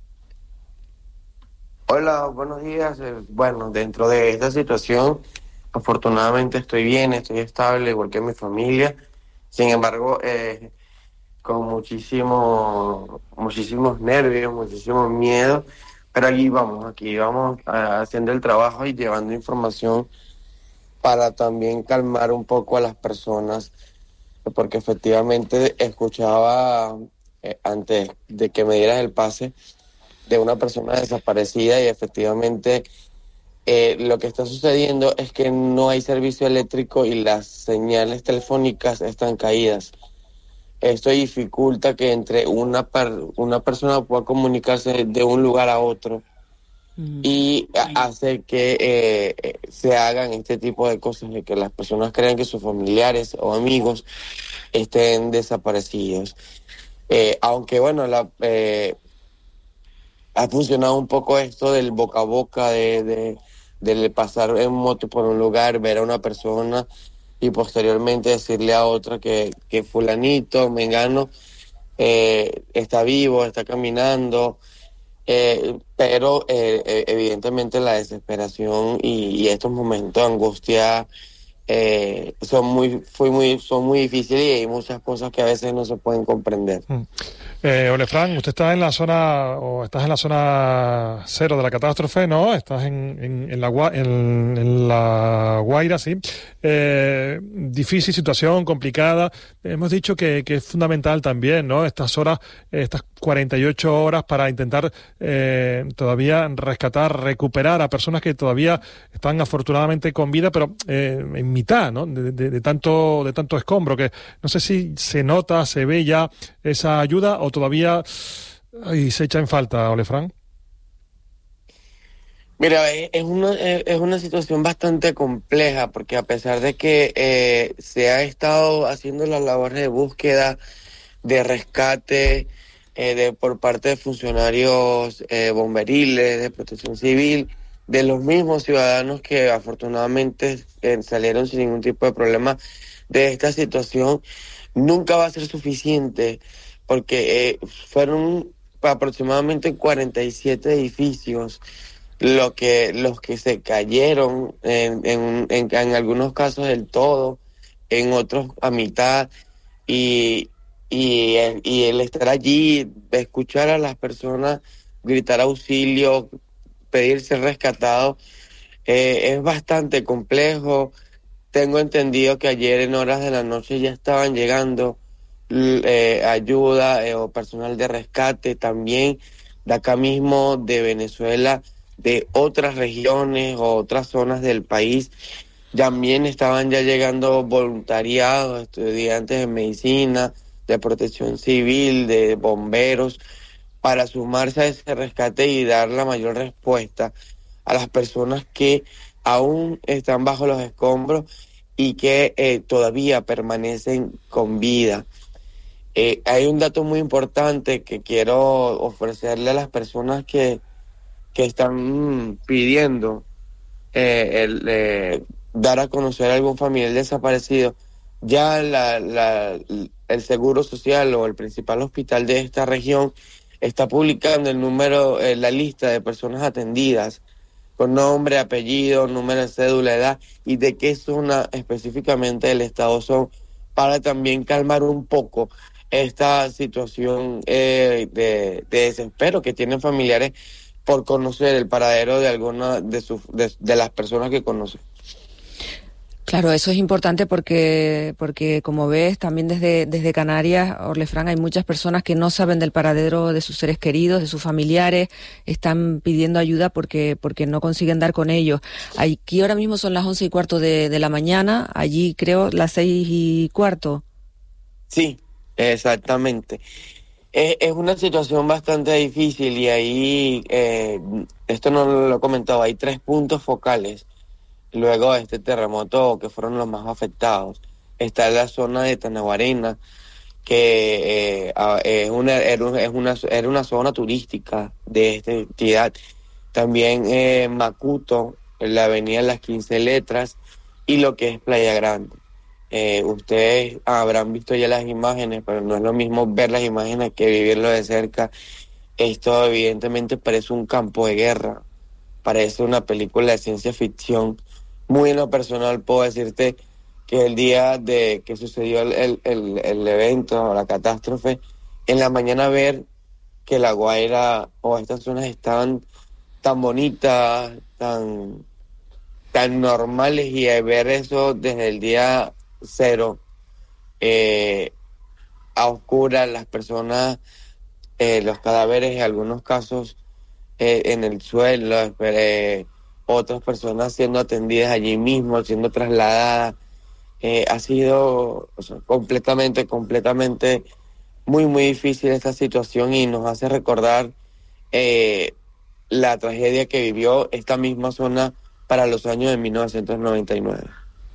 Speaker 7: Hola, buenos días. Bueno, dentro de esta situación, afortunadamente estoy bien, estoy estable, igual que mi familia. Sin embargo, eh, con muchísimo, muchísimos nervios, muchísimo miedo. Pero aquí vamos, aquí vamos uh, haciendo el trabajo y llevando información para también calmar un poco a las personas. Porque efectivamente escuchaba eh, antes de que me dieras el pase de una persona desaparecida y efectivamente... Eh, lo que está sucediendo es que no hay servicio eléctrico y las señales telefónicas están caídas. Esto dificulta que entre una per- una persona pueda comunicarse de un lugar a otro mm. y hace que eh, se hagan este tipo de cosas, de que las personas crean que sus familiares o amigos estén desaparecidos. Eh, aunque bueno, la... Eh, ha funcionado un poco esto del boca a boca, de, de, de pasar en moto por un lugar, ver a una persona y posteriormente decirle a otra que, que fulanito, mengano, eh, está vivo, está caminando, eh, pero eh, evidentemente la desesperación y, y estos momentos de angustia eh, son muy, fue muy, son muy difíciles y hay muchas cosas que a veces no se pueden comprender.
Speaker 2: Mm. Eh, Orlefrán, usted está en la zona, o estás en la zona cero de la catástrofe, ¿no? Estás en, en, en, la, en, en la Guaira, sí. Eh, difícil situación, complicada. Hemos dicho que, que es fundamental también, ¿no? Estas horas, estas cuarenta y ocho horas para intentar eh, todavía rescatar, recuperar a personas que todavía están afortunadamente con vida, pero eh, en mitad, ¿no? De, de, de tanto, de tanto escombro, que no sé si se nota, se ve ya esa ayuda o todavía ay, se echa en falta, Orlefrán.
Speaker 7: Mira, es una, es una situación bastante compleja porque a pesar de que eh, se ha estado haciendo las labores de búsqueda, de rescate eh, de por parte de funcionarios eh, bomberiles, de protección civil, de los mismos ciudadanos que afortunadamente eh, salieron sin ningún tipo de problema de esta situación, nunca va a ser suficiente, porque eh, fueron aproximadamente cuarenta y siete edificios lo que, los que se cayeron, en, en, en, en algunos casos del todo, en otros a mitad, y, y, el, y el estar allí, escuchar a las personas gritar auxilio, pedir ser rescatado, eh, es bastante complejo. Tengo entendido que ayer en horas de la noche ya estaban llegando eh, ayuda eh, o personal de rescate también de acá mismo, de Venezuela, de otras regiones o otras zonas del país. También estaban ya llegando voluntariados, estudiantes de medicina, de protección civil, de bomberos, para sumarse a ese rescate y dar la mayor respuesta a las personas que aún están bajo los escombros y que eh, todavía permanecen con vida. Eh, hay un dato muy importante que quiero ofrecerle a las personas que, que están pidiendo eh, el, eh, dar a conocer a algún familiar desaparecido. Ya la, la, el Seguro Social o el principal hospital de esta región está publicando el número, eh, la lista de personas atendidas con nombre, apellido, número de cédula, edad y de qué zona específicamente del estado son, para también calmar un poco esta situación eh, de, de desespero que tienen familiares por conocer el paradero de alguna de, sus, de, de las personas que conocen.
Speaker 3: Claro, eso es importante porque, porque como ves, también desde, desde Canarias, Orlefrán, hay muchas personas que no saben del paradero de sus seres queridos, de sus familiares, están pidiendo ayuda porque, porque no consiguen dar con ellos. Aquí ahora mismo son las once y cuarto de, de la mañana, allí creo las seis y cuarto.
Speaker 7: Sí, exactamente. Es, es una situación bastante difícil y ahí, eh, esto no lo he comentado, hay tres puntos focales. Luego de este terremoto, que fueron los más afectados, está la zona de Tanaguarena, que eh, es una, era, una, era una zona turística de esta entidad. También eh, Macuto, en la avenida Las quince Letras, y lo que es Playa Grande. Eh, ustedes habrán visto ya las imágenes, pero no es lo mismo ver las imágenes que vivirlo de cerca. Esto evidentemente parece un campo de guerra, parece una película de ciencia ficción. Muy en lo personal puedo decirte que el día de que sucedió el, el, el, el evento, la catástrofe, en la mañana ver que La Guaira o estas zonas estaban tan bonitas, tan, tan normales, y ver eso desde el día cero, eh, a oscuras, las personas, eh, los cadáveres en algunos casos eh, en el suelo, eh, otras personas siendo atendidas allí mismo, siendo trasladadas, eh, ha sido o sea, completamente, completamente muy, muy difícil esta situación, y nos hace recordar eh, la tragedia que vivió esta misma zona para los años de mil novecientos noventa y nueve.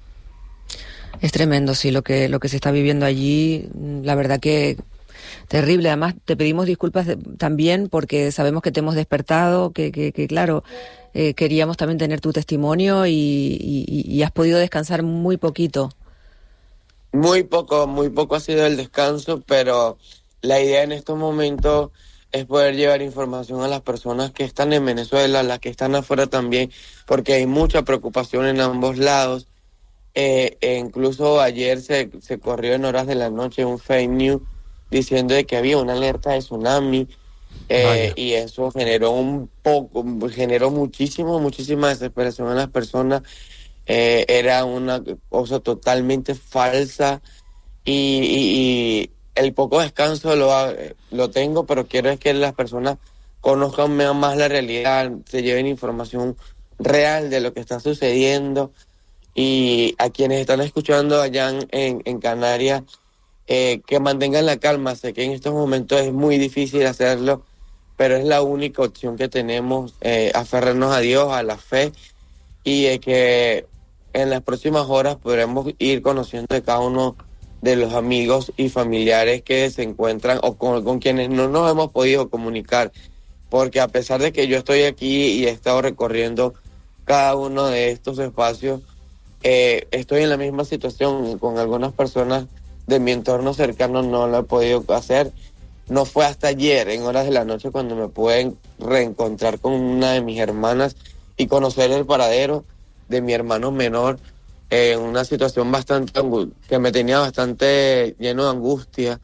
Speaker 3: Es tremendo, sí, lo que, lo que se está viviendo allí, la verdad que terrible. Además, te pedimos disculpas de, también porque sabemos que te hemos despertado, que, que, que claro, eh, queríamos también tener tu testimonio y, y, y has podido descansar muy poquito.
Speaker 7: Muy poco, muy poco ha sido el descanso, pero la idea en estos momentos es poder llevar información a las personas que están en Venezuela, las que están afuera también, porque hay mucha preocupación en ambos lados. Eh, e incluso ayer se, se corrió en horas de la noche un fake news diciendo de que había una alerta de tsunami, eh, y eso generó un poco, generó muchísimo, muchísima desesperación en las personas. Eh, era una cosa totalmente falsa, y, y, y el poco descanso lo, lo tengo, pero quiero es que las personas conozcan más la realidad, se lleven información real de lo que está sucediendo. Y a quienes están escuchando allá en, en Canarias, eh, que mantengan la calma. Sé que en estos momentos es muy difícil hacerlo, pero es la única opción que tenemos, eh, aferrarnos a Dios, a la fe, y eh, que en las próximas horas podremos ir conociendo de cada uno de los amigos y familiares que se encuentran o con, con quienes no nos hemos podido comunicar porque a pesar de que yo estoy aquí y he estado recorriendo cada uno de estos espacios, eh, estoy en la misma situación. Con algunas personas de mi entorno cercano no lo he podido hacer. No fue hasta ayer, en horas de la noche, cuando me pude reencontrar con una de mis hermanas y conocer el paradero de mi hermano menor, en eh, una situación bastante que me tenía bastante lleno de angustia.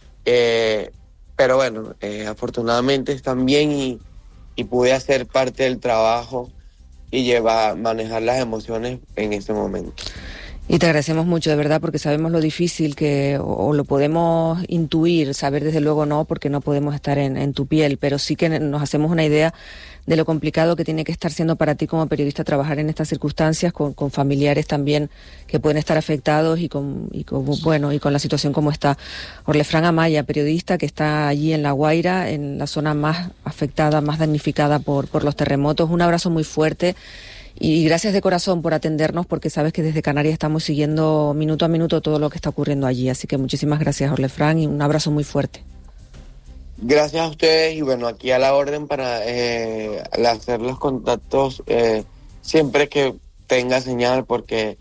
Speaker 7: Eh, pero bueno, eh, afortunadamente están bien y, y pude hacer parte del trabajo y llevar, manejar las emociones en ese momento.
Speaker 3: Y te agradecemos mucho, de verdad, porque sabemos lo difícil que, o, o lo podemos intuir, saber desde luego no, porque no podemos estar en, en tu piel, pero sí que nos hacemos una idea de lo complicado que tiene que estar siendo para ti como periodista trabajar en estas circunstancias, con, con familiares también que pueden estar afectados y con, y con, bueno, y con la situación como está. Orlefrán Amaya, periodista que está allí en La Guaira, en la zona más afectada, más damnificada por, por los terremotos. Un abrazo muy fuerte. Y gracias de corazón por atendernos, porque sabes que desde Canarias estamos siguiendo minuto a minuto todo lo que está ocurriendo allí. Así que muchísimas gracias, Orlefrán, y un abrazo muy fuerte.
Speaker 7: Gracias a ustedes y bueno, aquí a la orden para eh, hacer los contactos eh, siempre que tenga señal, porque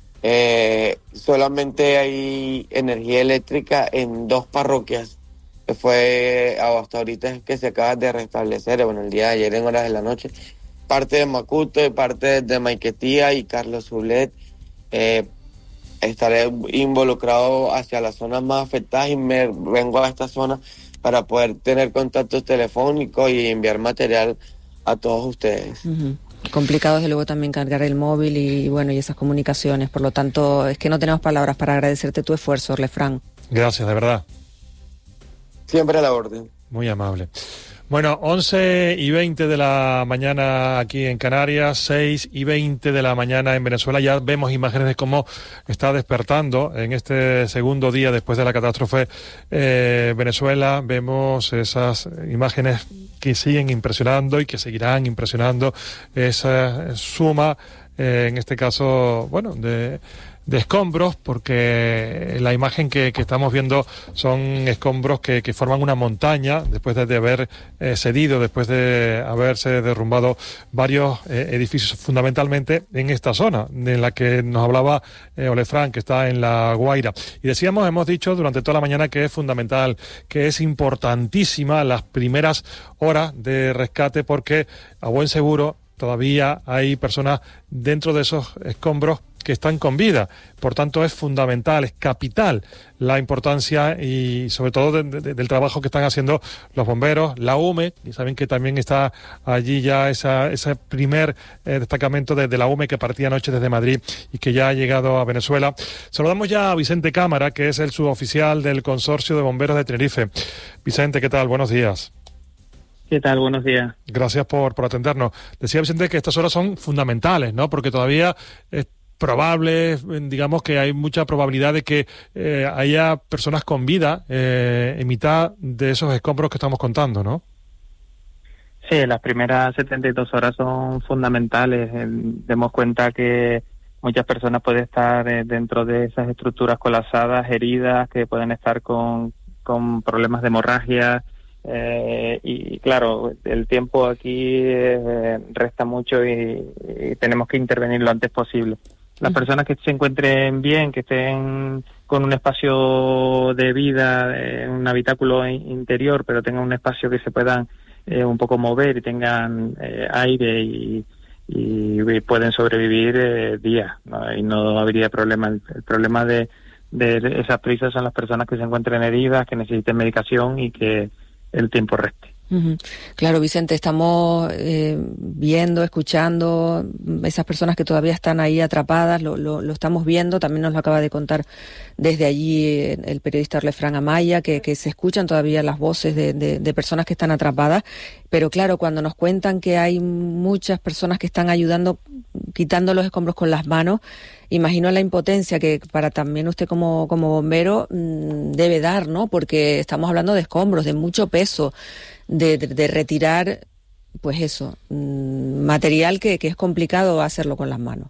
Speaker 7: eh, solamente hay energía eléctrica en dos parroquias. Que fue hasta ahorita que se acaba de restablecer, bueno, el día de ayer en horas de la noche. Parte de Macuto y parte de Maiquetía y Carlos Zulet. Eh, estaré involucrado hacia las zonas más afectadas y me vengo a esta zona para poder tener contactos telefónicos y enviar material a todos ustedes.
Speaker 3: Uh-huh. Complicado desde luego también cargar el móvil y bueno, y esas comunicaciones. Por lo tanto, es que no tenemos palabras para agradecerte tu esfuerzo, Orlefrán.
Speaker 2: Gracias, de verdad.
Speaker 7: Siempre a la orden.
Speaker 2: Muy amable. Bueno, once y veinte de la mañana aquí en Canarias, seis y veinte de la mañana en Venezuela. Ya vemos imágenes de cómo está despertando en este segundo día después de la catástrofe eh, Venezuela. Vemos esas imágenes que siguen impresionando y que seguirán impresionando. Esa suma, eh, en este caso, bueno, de... de escombros, porque la imagen que, que estamos viendo son escombros que, que forman una montaña después de, de haber eh, cedido, después de haberse derrumbado varios eh, edificios, fundamentalmente en esta zona en la que nos hablaba eh, Orlefrán, que está en La Guaira. Y decíamos, hemos dicho durante toda la mañana que es fundamental, que es importantísima las primeras horas de rescate, porque a buen seguro todavía hay personas dentro de esos escombros que están con vida. Por tanto, es fundamental, es capital la importancia y sobre todo de, de, del trabajo que están haciendo los bomberos, la U M E, y saben que también está allí ya esa, ese primer eh, destacamento de, de la U M E que partía anoche desde Madrid y que ya ha llegado a Venezuela. Saludamos ya a Vicente Cámara, que es el suboficial del Consorcio de Bomberos de Tenerife. Vicente, ¿qué tal? Buenos días.
Speaker 4: ¿Qué tal? Buenos días.
Speaker 2: Gracias por, por atendernos. Decía Vicente que estas horas son fundamentales, ¿no? Porque todavía es probable, digamos que hay mucha probabilidad de que eh, haya personas con vida eh, en mitad de esos escombros que estamos contando, ¿no?
Speaker 4: Sí, las primeras setenta y dos horas son fundamentales. Eh, demos cuenta que muchas personas pueden estar eh, dentro de esas estructuras colapsadas, heridas, que pueden estar con, con problemas de hemorragia. Eh, y claro, el tiempo aquí eh, resta mucho y, y tenemos que intervenir lo antes posible. Las personas que se encuentren bien, que estén con un espacio de vida, eh, un habitáculo interior, pero tengan un espacio que se puedan eh, un poco mover y tengan eh, aire y, y, y pueden sobrevivir eh, días, ¿no? Y no habría problema. El, el problema de, de esas prisas son las personas que se encuentren heridas, que necesiten medicación y que el tiempo reste.
Speaker 3: Uh-huh. Claro, Vicente, estamos eh, viendo, escuchando esas personas que todavía están ahí atrapadas, lo, lo, lo estamos viendo, también nos lo acaba de contar desde allí el periodista Orlefrán Amaya, que, que se escuchan todavía las voces de, de, de personas que están atrapadas, pero claro, cuando nos cuentan que hay muchas personas que están ayudando, quitando los escombros con las manos, imagino la impotencia que para también usted como, como bombero mmm, debe dar, ¿no? Porque estamos hablando de escombros, de mucho peso, de, de, de retirar, pues eso, mmm, material que, que es complicado hacerlo con las manos.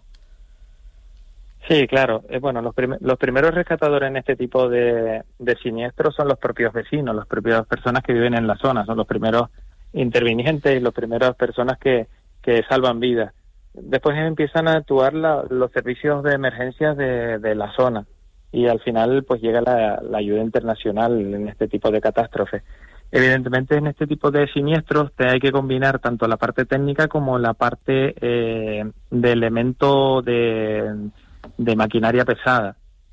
Speaker 4: Sí, claro. Eh, bueno, los, prim- los primeros rescatadores en este tipo de, de siniestros son los propios vecinos, las propias personas que viven en la zona, son los primeros intervinientes y las primeras personas que, que salvan vidas. Después empiezan a actuar la, los servicios de emergencias de, de la zona y al final pues llega la, la ayuda internacional en este tipo de catástrofes. Evidentemente en este tipo de siniestros te hay que combinar tanto la parte técnica como la parte eh, de elemento de, de maquinaria pesada.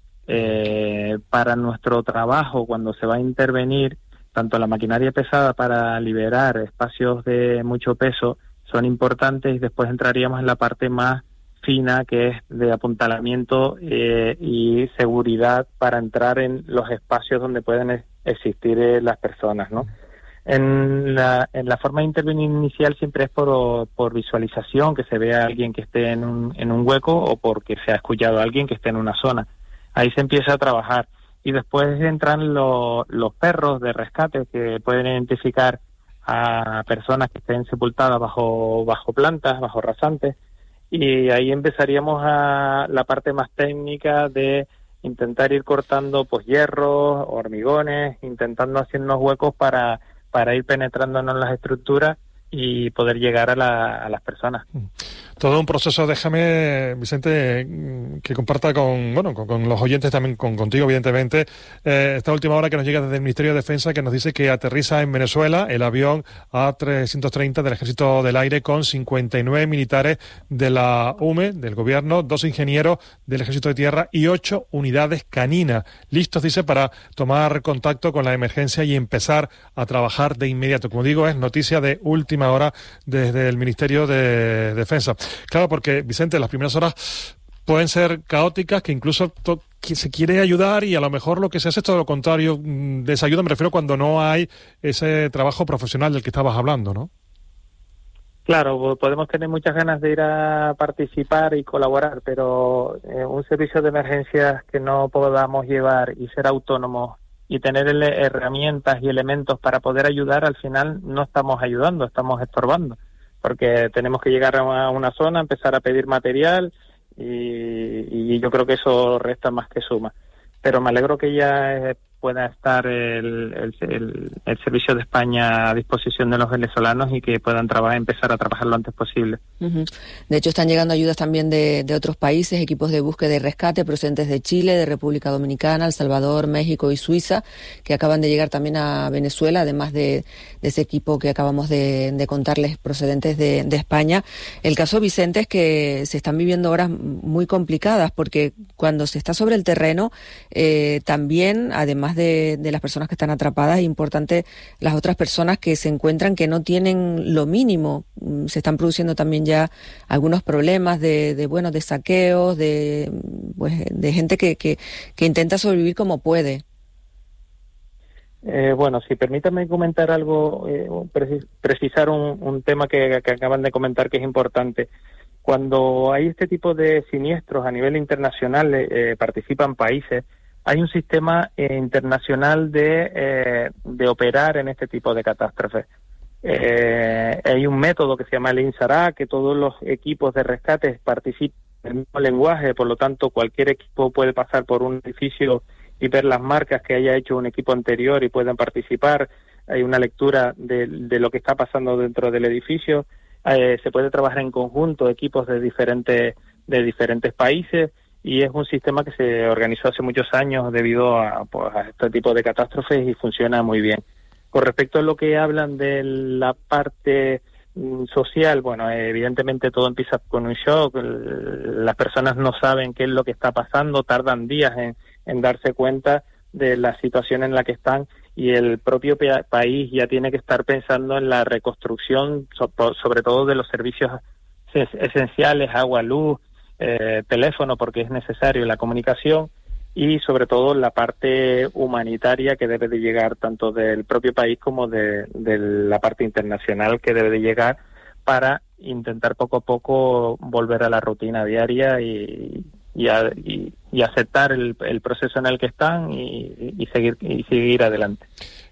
Speaker 4: Eh, para nuestro trabajo, cuando se va a intervenir, tanto la maquinaria pesada para liberar espacios de mucho peso son importantes, y después entraríamos en la parte más fina, que es de apuntalamiento eh, y seguridad para entrar en los espacios donde pueden es, existir eh, las personas, ¿no? En la, en la forma de intervenir inicial siempre es por, por visualización, que se vea a alguien que esté en un, en un hueco o porque se ha escuchado a alguien que esté en una zona. Ahí se empieza a trabajar y después entran lo, los perros de rescate que pueden identificar a personas que estén sepultadas bajo bajo plantas, bajo rasantes, y ahí empezaríamos a la parte más técnica de intentar ir cortando pues hierros, hormigones, intentando hacernos huecos para, para ir penetrándonos en las estructuras y poder llegar a, la, a las personas.
Speaker 2: Todo un proceso. Déjame, Vicente, que comparta con bueno con, con los oyentes, también con contigo, evidentemente, eh, esta última hora que nos llega desde el Ministerio de Defensa, que nos dice que aterriza en Venezuela el avión A trescientos treinta del Ejército del Aire con cincuenta y nueve militares de la U M E, del Gobierno, dos ingenieros del Ejército de Tierra y ocho unidades caninas. Listos, dice, para tomar contacto con la emergencia y empezar a trabajar de inmediato. Como digo, es noticia de última hora desde el Ministerio de Defensa. Claro, porque, Vicente, las primeras horas pueden ser caóticas, que incluso to- que se quiere ayudar y a lo mejor lo que se hace es todo lo contrario. Desayuda, me refiero cuando no hay ese trabajo profesional del que estabas hablando, ¿no?
Speaker 4: Claro, podemos tener muchas ganas de ir a participar y colaborar, pero eh, un servicio de emergencias que no podamos llevar y ser autónomos y tener ele- herramientas y elementos para poder ayudar, al final no estamos ayudando, estamos estorbando, porque tenemos que llegar a una, una zona, empezar a pedir material y, y yo creo que eso resta más que suma. Pero me alegro que ya eh, pueda estar el, el, el, el Servicio de España a disposición de los venezolanos y que puedan trabajar, empezar a trabajar lo antes posible.
Speaker 3: Uh-huh. De hecho, están llegando ayudas también de, de otros países, equipos de búsqueda y rescate procedentes de Chile, de República Dominicana, El Salvador, México y Suiza, que acaban de llegar también a Venezuela, además de, de ese equipo que acabamos de, de contarles procedentes de, de España. El caso, Vicente, es que se están viviendo horas muy complicadas, porque cuando se está sobre el terreno, eh, también, además de, de las personas que están atrapadas, es importante las otras personas que se encuentran que no tienen lo mínimo. Se están produciendo también ya algunos problemas de, de bueno, de saqueos, de pues de gente que, que, que intenta sobrevivir como puede.
Speaker 4: Eh, bueno, si permítanme comentar algo, eh, precis- precisar un, un tema que, que acaban de comentar que es importante. Cuando hay este tipo de siniestros a nivel internacional, eh, participan países, hay un sistema eh, internacional de, eh, de operar en este tipo de catástrofes. Eh, hay un método que se llama el INSARA, que todos los equipos de rescate participan en el mismo lenguaje, por lo tanto cualquier equipo puede pasar por un edificio y ver las marcas que haya hecho un equipo anterior y puedan participar. Hay una lectura de, de lo que está pasando dentro del edificio. Eh, se puede trabajar en conjunto, equipos de diferentes de diferentes países, y es un sistema que se organizó hace muchos años debido a, pues, a este tipo de catástrofes y funciona muy bien. Con respecto a lo que hablan de la parte mm, social, bueno, eh, evidentemente todo empieza con un shock, el, las personas no saben qué es lo que está pasando, tardan días en, en darse cuenta de la situación en la que están, y el propio pe- país ya tiene que estar pensando en la reconstrucción, so- sobre todo de los servicios es- esenciales, agua, luz, eh, teléfono, porque es necesario la comunicación, y sobre todo la parte humanitaria que debe de llegar tanto del propio país como de, de la parte internacional que debe de llegar para intentar poco a poco volver a la rutina diaria y, y, a, y, y aceptar el, el proceso en el que están y, y seguir y seguir adelante.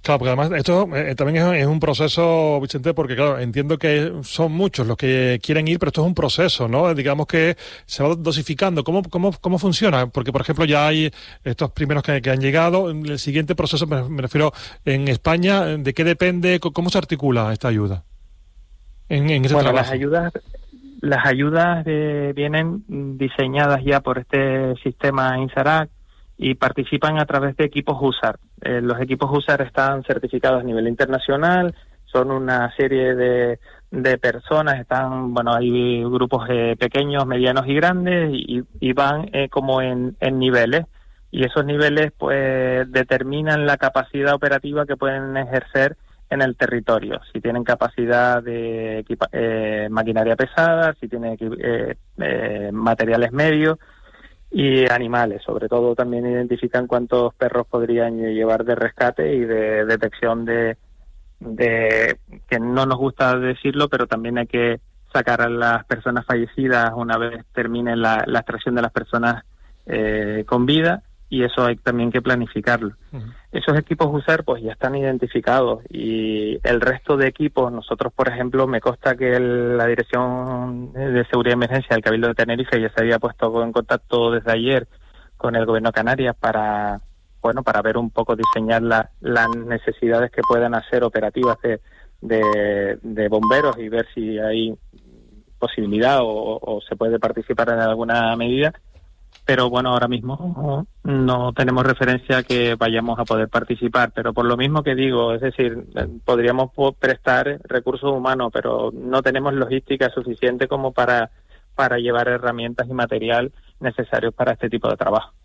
Speaker 2: Claro, porque además esto eh, también es, es un proceso, Vicente, porque claro, entiendo que son muchos los que quieren ir, pero esto es un proceso, ¿no? Digamos que se va dosificando. ¿Cómo, cómo, cómo funciona? Porque, por ejemplo, ya hay estos primeros que, que han llegado. El siguiente proceso, me, me refiero, en España, ¿de qué depende? ¿Cómo se articula esta ayuda? En, en ese
Speaker 4: bueno,
Speaker 2: trabajo.
Speaker 4: las ayudas, las ayudas eh, vienen diseñadas ya por este sistema INSARAC y participan a través de equipos U S A R. Eh, los equipos U S A R están certificados a nivel internacional, son una serie de, de personas, están, bueno, hay grupos eh, pequeños, medianos y grandes, y, y van eh, como en, en niveles, y esos niveles pues determinan la capacidad operativa que pueden ejercer en el territorio, si tienen capacidad de equipa eh, maquinaria pesada, si tienen eh, eh, materiales medios, y animales, sobre todo también identifican cuántos perros podrían llevar de rescate y de detección de, de que no nos gusta decirlo, pero también hay que sacar a las personas fallecidas una vez termine la, la extracción de las personas eh, con vida, y eso hay también que planificarlo. Uh-huh. Esos equipos U S A R pues ya están identificados, y el resto de equipos, nosotros por ejemplo, me consta que el, la Dirección de Seguridad y Emergencia del Cabildo de Tenerife ya se había puesto en contacto desde ayer con el Gobierno de Canarias para, bueno, para ver un poco, diseñar la, las necesidades que puedan hacer operativas de, de, de bomberos, y ver si hay posibilidad o, o se puede participar en alguna medida. Pero bueno, ahora mismo no, no tenemos referencia a que vayamos a poder participar, pero por lo mismo que digo, es decir, podríamos prestar recursos humanos, pero no tenemos logística suficiente como para, para llevar herramientas y material necesarios para este tipo de trabajo.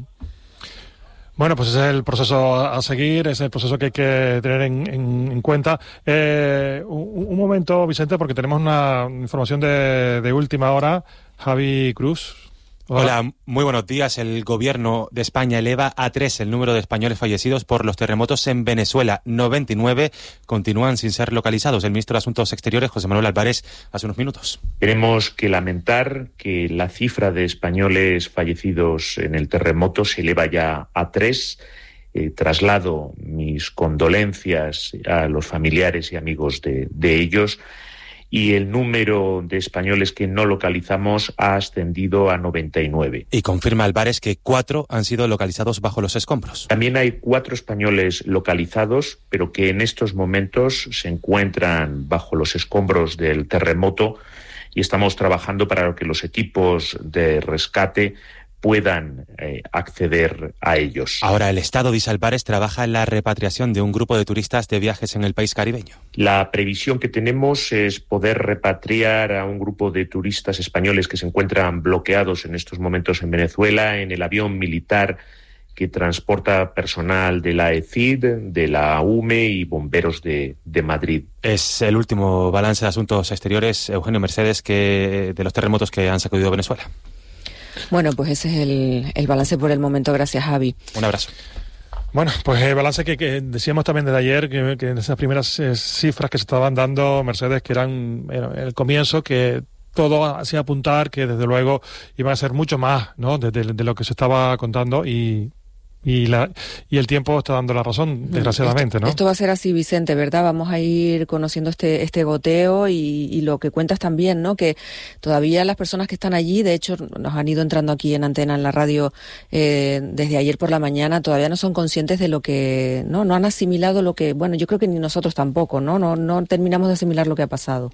Speaker 2: Bueno, pues ese es el proceso a seguir, ese es el proceso que hay que tener en, en, en cuenta. Eh, un, un momento, Vicente, porque tenemos una información de, de última hora. Javi Cruz.
Speaker 6: Hola. Hola, muy buenos días. El Gobierno de España eleva a tres el número de españoles fallecidos por los terremotos en Venezuela. noventa y nueve continúan sin ser localizados. El ministro de Asuntos Exteriores, José Manuel Álvarez, hace unos minutos.
Speaker 8: Tenemos que lamentar que la cifra de españoles fallecidos en el terremoto se eleva ya a tres. Eh, traslado mis condolencias a los familiares y amigos de, de ellos. Y el número de españoles que no localizamos ha ascendido a noventa y nueve.
Speaker 6: Y confirma Álvarez que cuatro han sido localizados bajo los escombros.
Speaker 8: También hay cuatro españoles localizados, pero que en estos momentos se encuentran bajo los escombros del terremoto, y estamos trabajando para que los equipos de rescate puedan eh, acceder a ellos.
Speaker 6: Ahora el Estado, dice Álvarez, trabaja en la repatriación de un grupo de turistas de viajes en el país caribeño.
Speaker 8: La previsión que tenemos es poder repatriar a un grupo de turistas españoles que se encuentran bloqueados en estos momentos en Venezuela en el avión militar que transporta personal de la E C I D, de la U M E y bomberos de, de Madrid.
Speaker 6: Es el último balance de Asuntos Exteriores, Eugenio Mercedes, que de los terremotos que han sacudido Venezuela.
Speaker 3: Bueno, pues ese es el, el balance por el momento. Gracias, Javi.
Speaker 6: Un abrazo.
Speaker 2: Bueno, pues el balance que, que decíamos también desde ayer, que, que en esas primeras eh, cifras que se estaban dando, Mercedes, que eran bueno, el comienzo, que todo hacía apuntar que desde luego iba a ser mucho más, ¿no?, de, de, de lo que se estaba contando, y Y, la, y el tiempo está dando la razón, desgraciadamente, ¿no?
Speaker 3: Esto, esto va a ser así, Vicente, ¿verdad? Vamos a ir conociendo este este goteo y, y lo que cuentas también, ¿no? Que todavía las personas que están allí, de hecho, nos han ido entrando aquí en antena, en la radio, eh, desde ayer por la mañana, todavía no son conscientes de lo que, ¿no? No han asimilado lo que, bueno, yo creo que ni nosotros tampoco, ¿no? No, no terminamos de asimilar lo que ha pasado.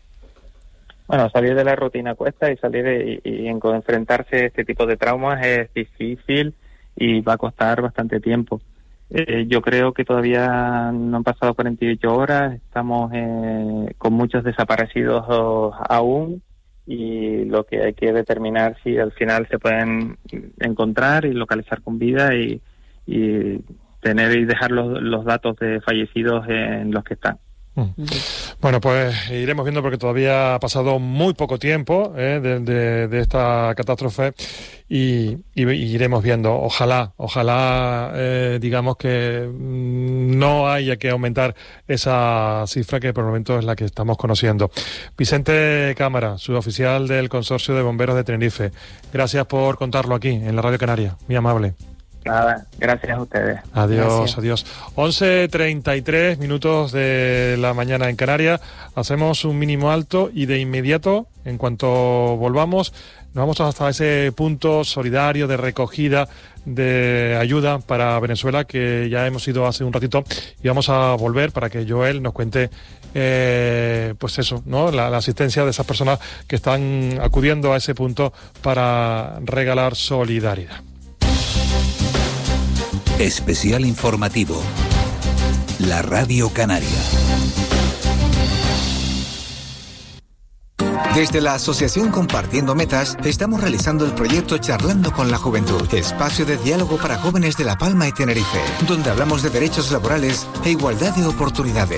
Speaker 4: Bueno, salir de la rutina cuesta, y salir de, y, y enfrentarse a este tipo de traumas es difícil y va a costar bastante tiempo. Eh, yo creo que todavía no han pasado cuarenta y ocho horas, estamos eh, con muchos desaparecidos aún, y lo que hay que determinar si al final se pueden encontrar y localizar con vida, y, y tener y dejar los, los datos de fallecidos en los que están.
Speaker 2: Mm. Bueno, pues iremos viendo, porque todavía ha pasado muy poco tiempo eh, de, de, de esta catástrofe, y, y, y iremos viendo. Ojalá, ojalá, eh, digamos que no haya que aumentar esa cifra, que por el momento es la que estamos conociendo. Vicente Cámara, suboficial del Consorcio de Bomberos de Tenerife, gracias por contarlo aquí en la Radio Canaria, muy amable.
Speaker 4: Nada, gracias a ustedes.
Speaker 2: Adiós,
Speaker 4: Gracias.
Speaker 2: adiós. once treinta y tres minutos de la mañana en Canarias. Hacemos un mínimo alto y de inmediato, en cuanto volvamos, nos vamos hasta ese punto solidario de recogida de ayuda para Venezuela que ya hemos ido hace un ratito y vamos a volver para que Joel nos cuente eh, pues eso, ¿no? La, la asistencia de esas personas que están acudiendo a ese punto para regalar solidaridad.
Speaker 11: Especial informativo. La Radio Canaria.
Speaker 9: Desde la Asociación Compartiendo Metas, estamos realizando el proyecto Charlando con la Juventud, espacio de diálogo para jóvenes de La Palma y Tenerife, donde hablamos de derechos laborales e igualdad de oportunidades.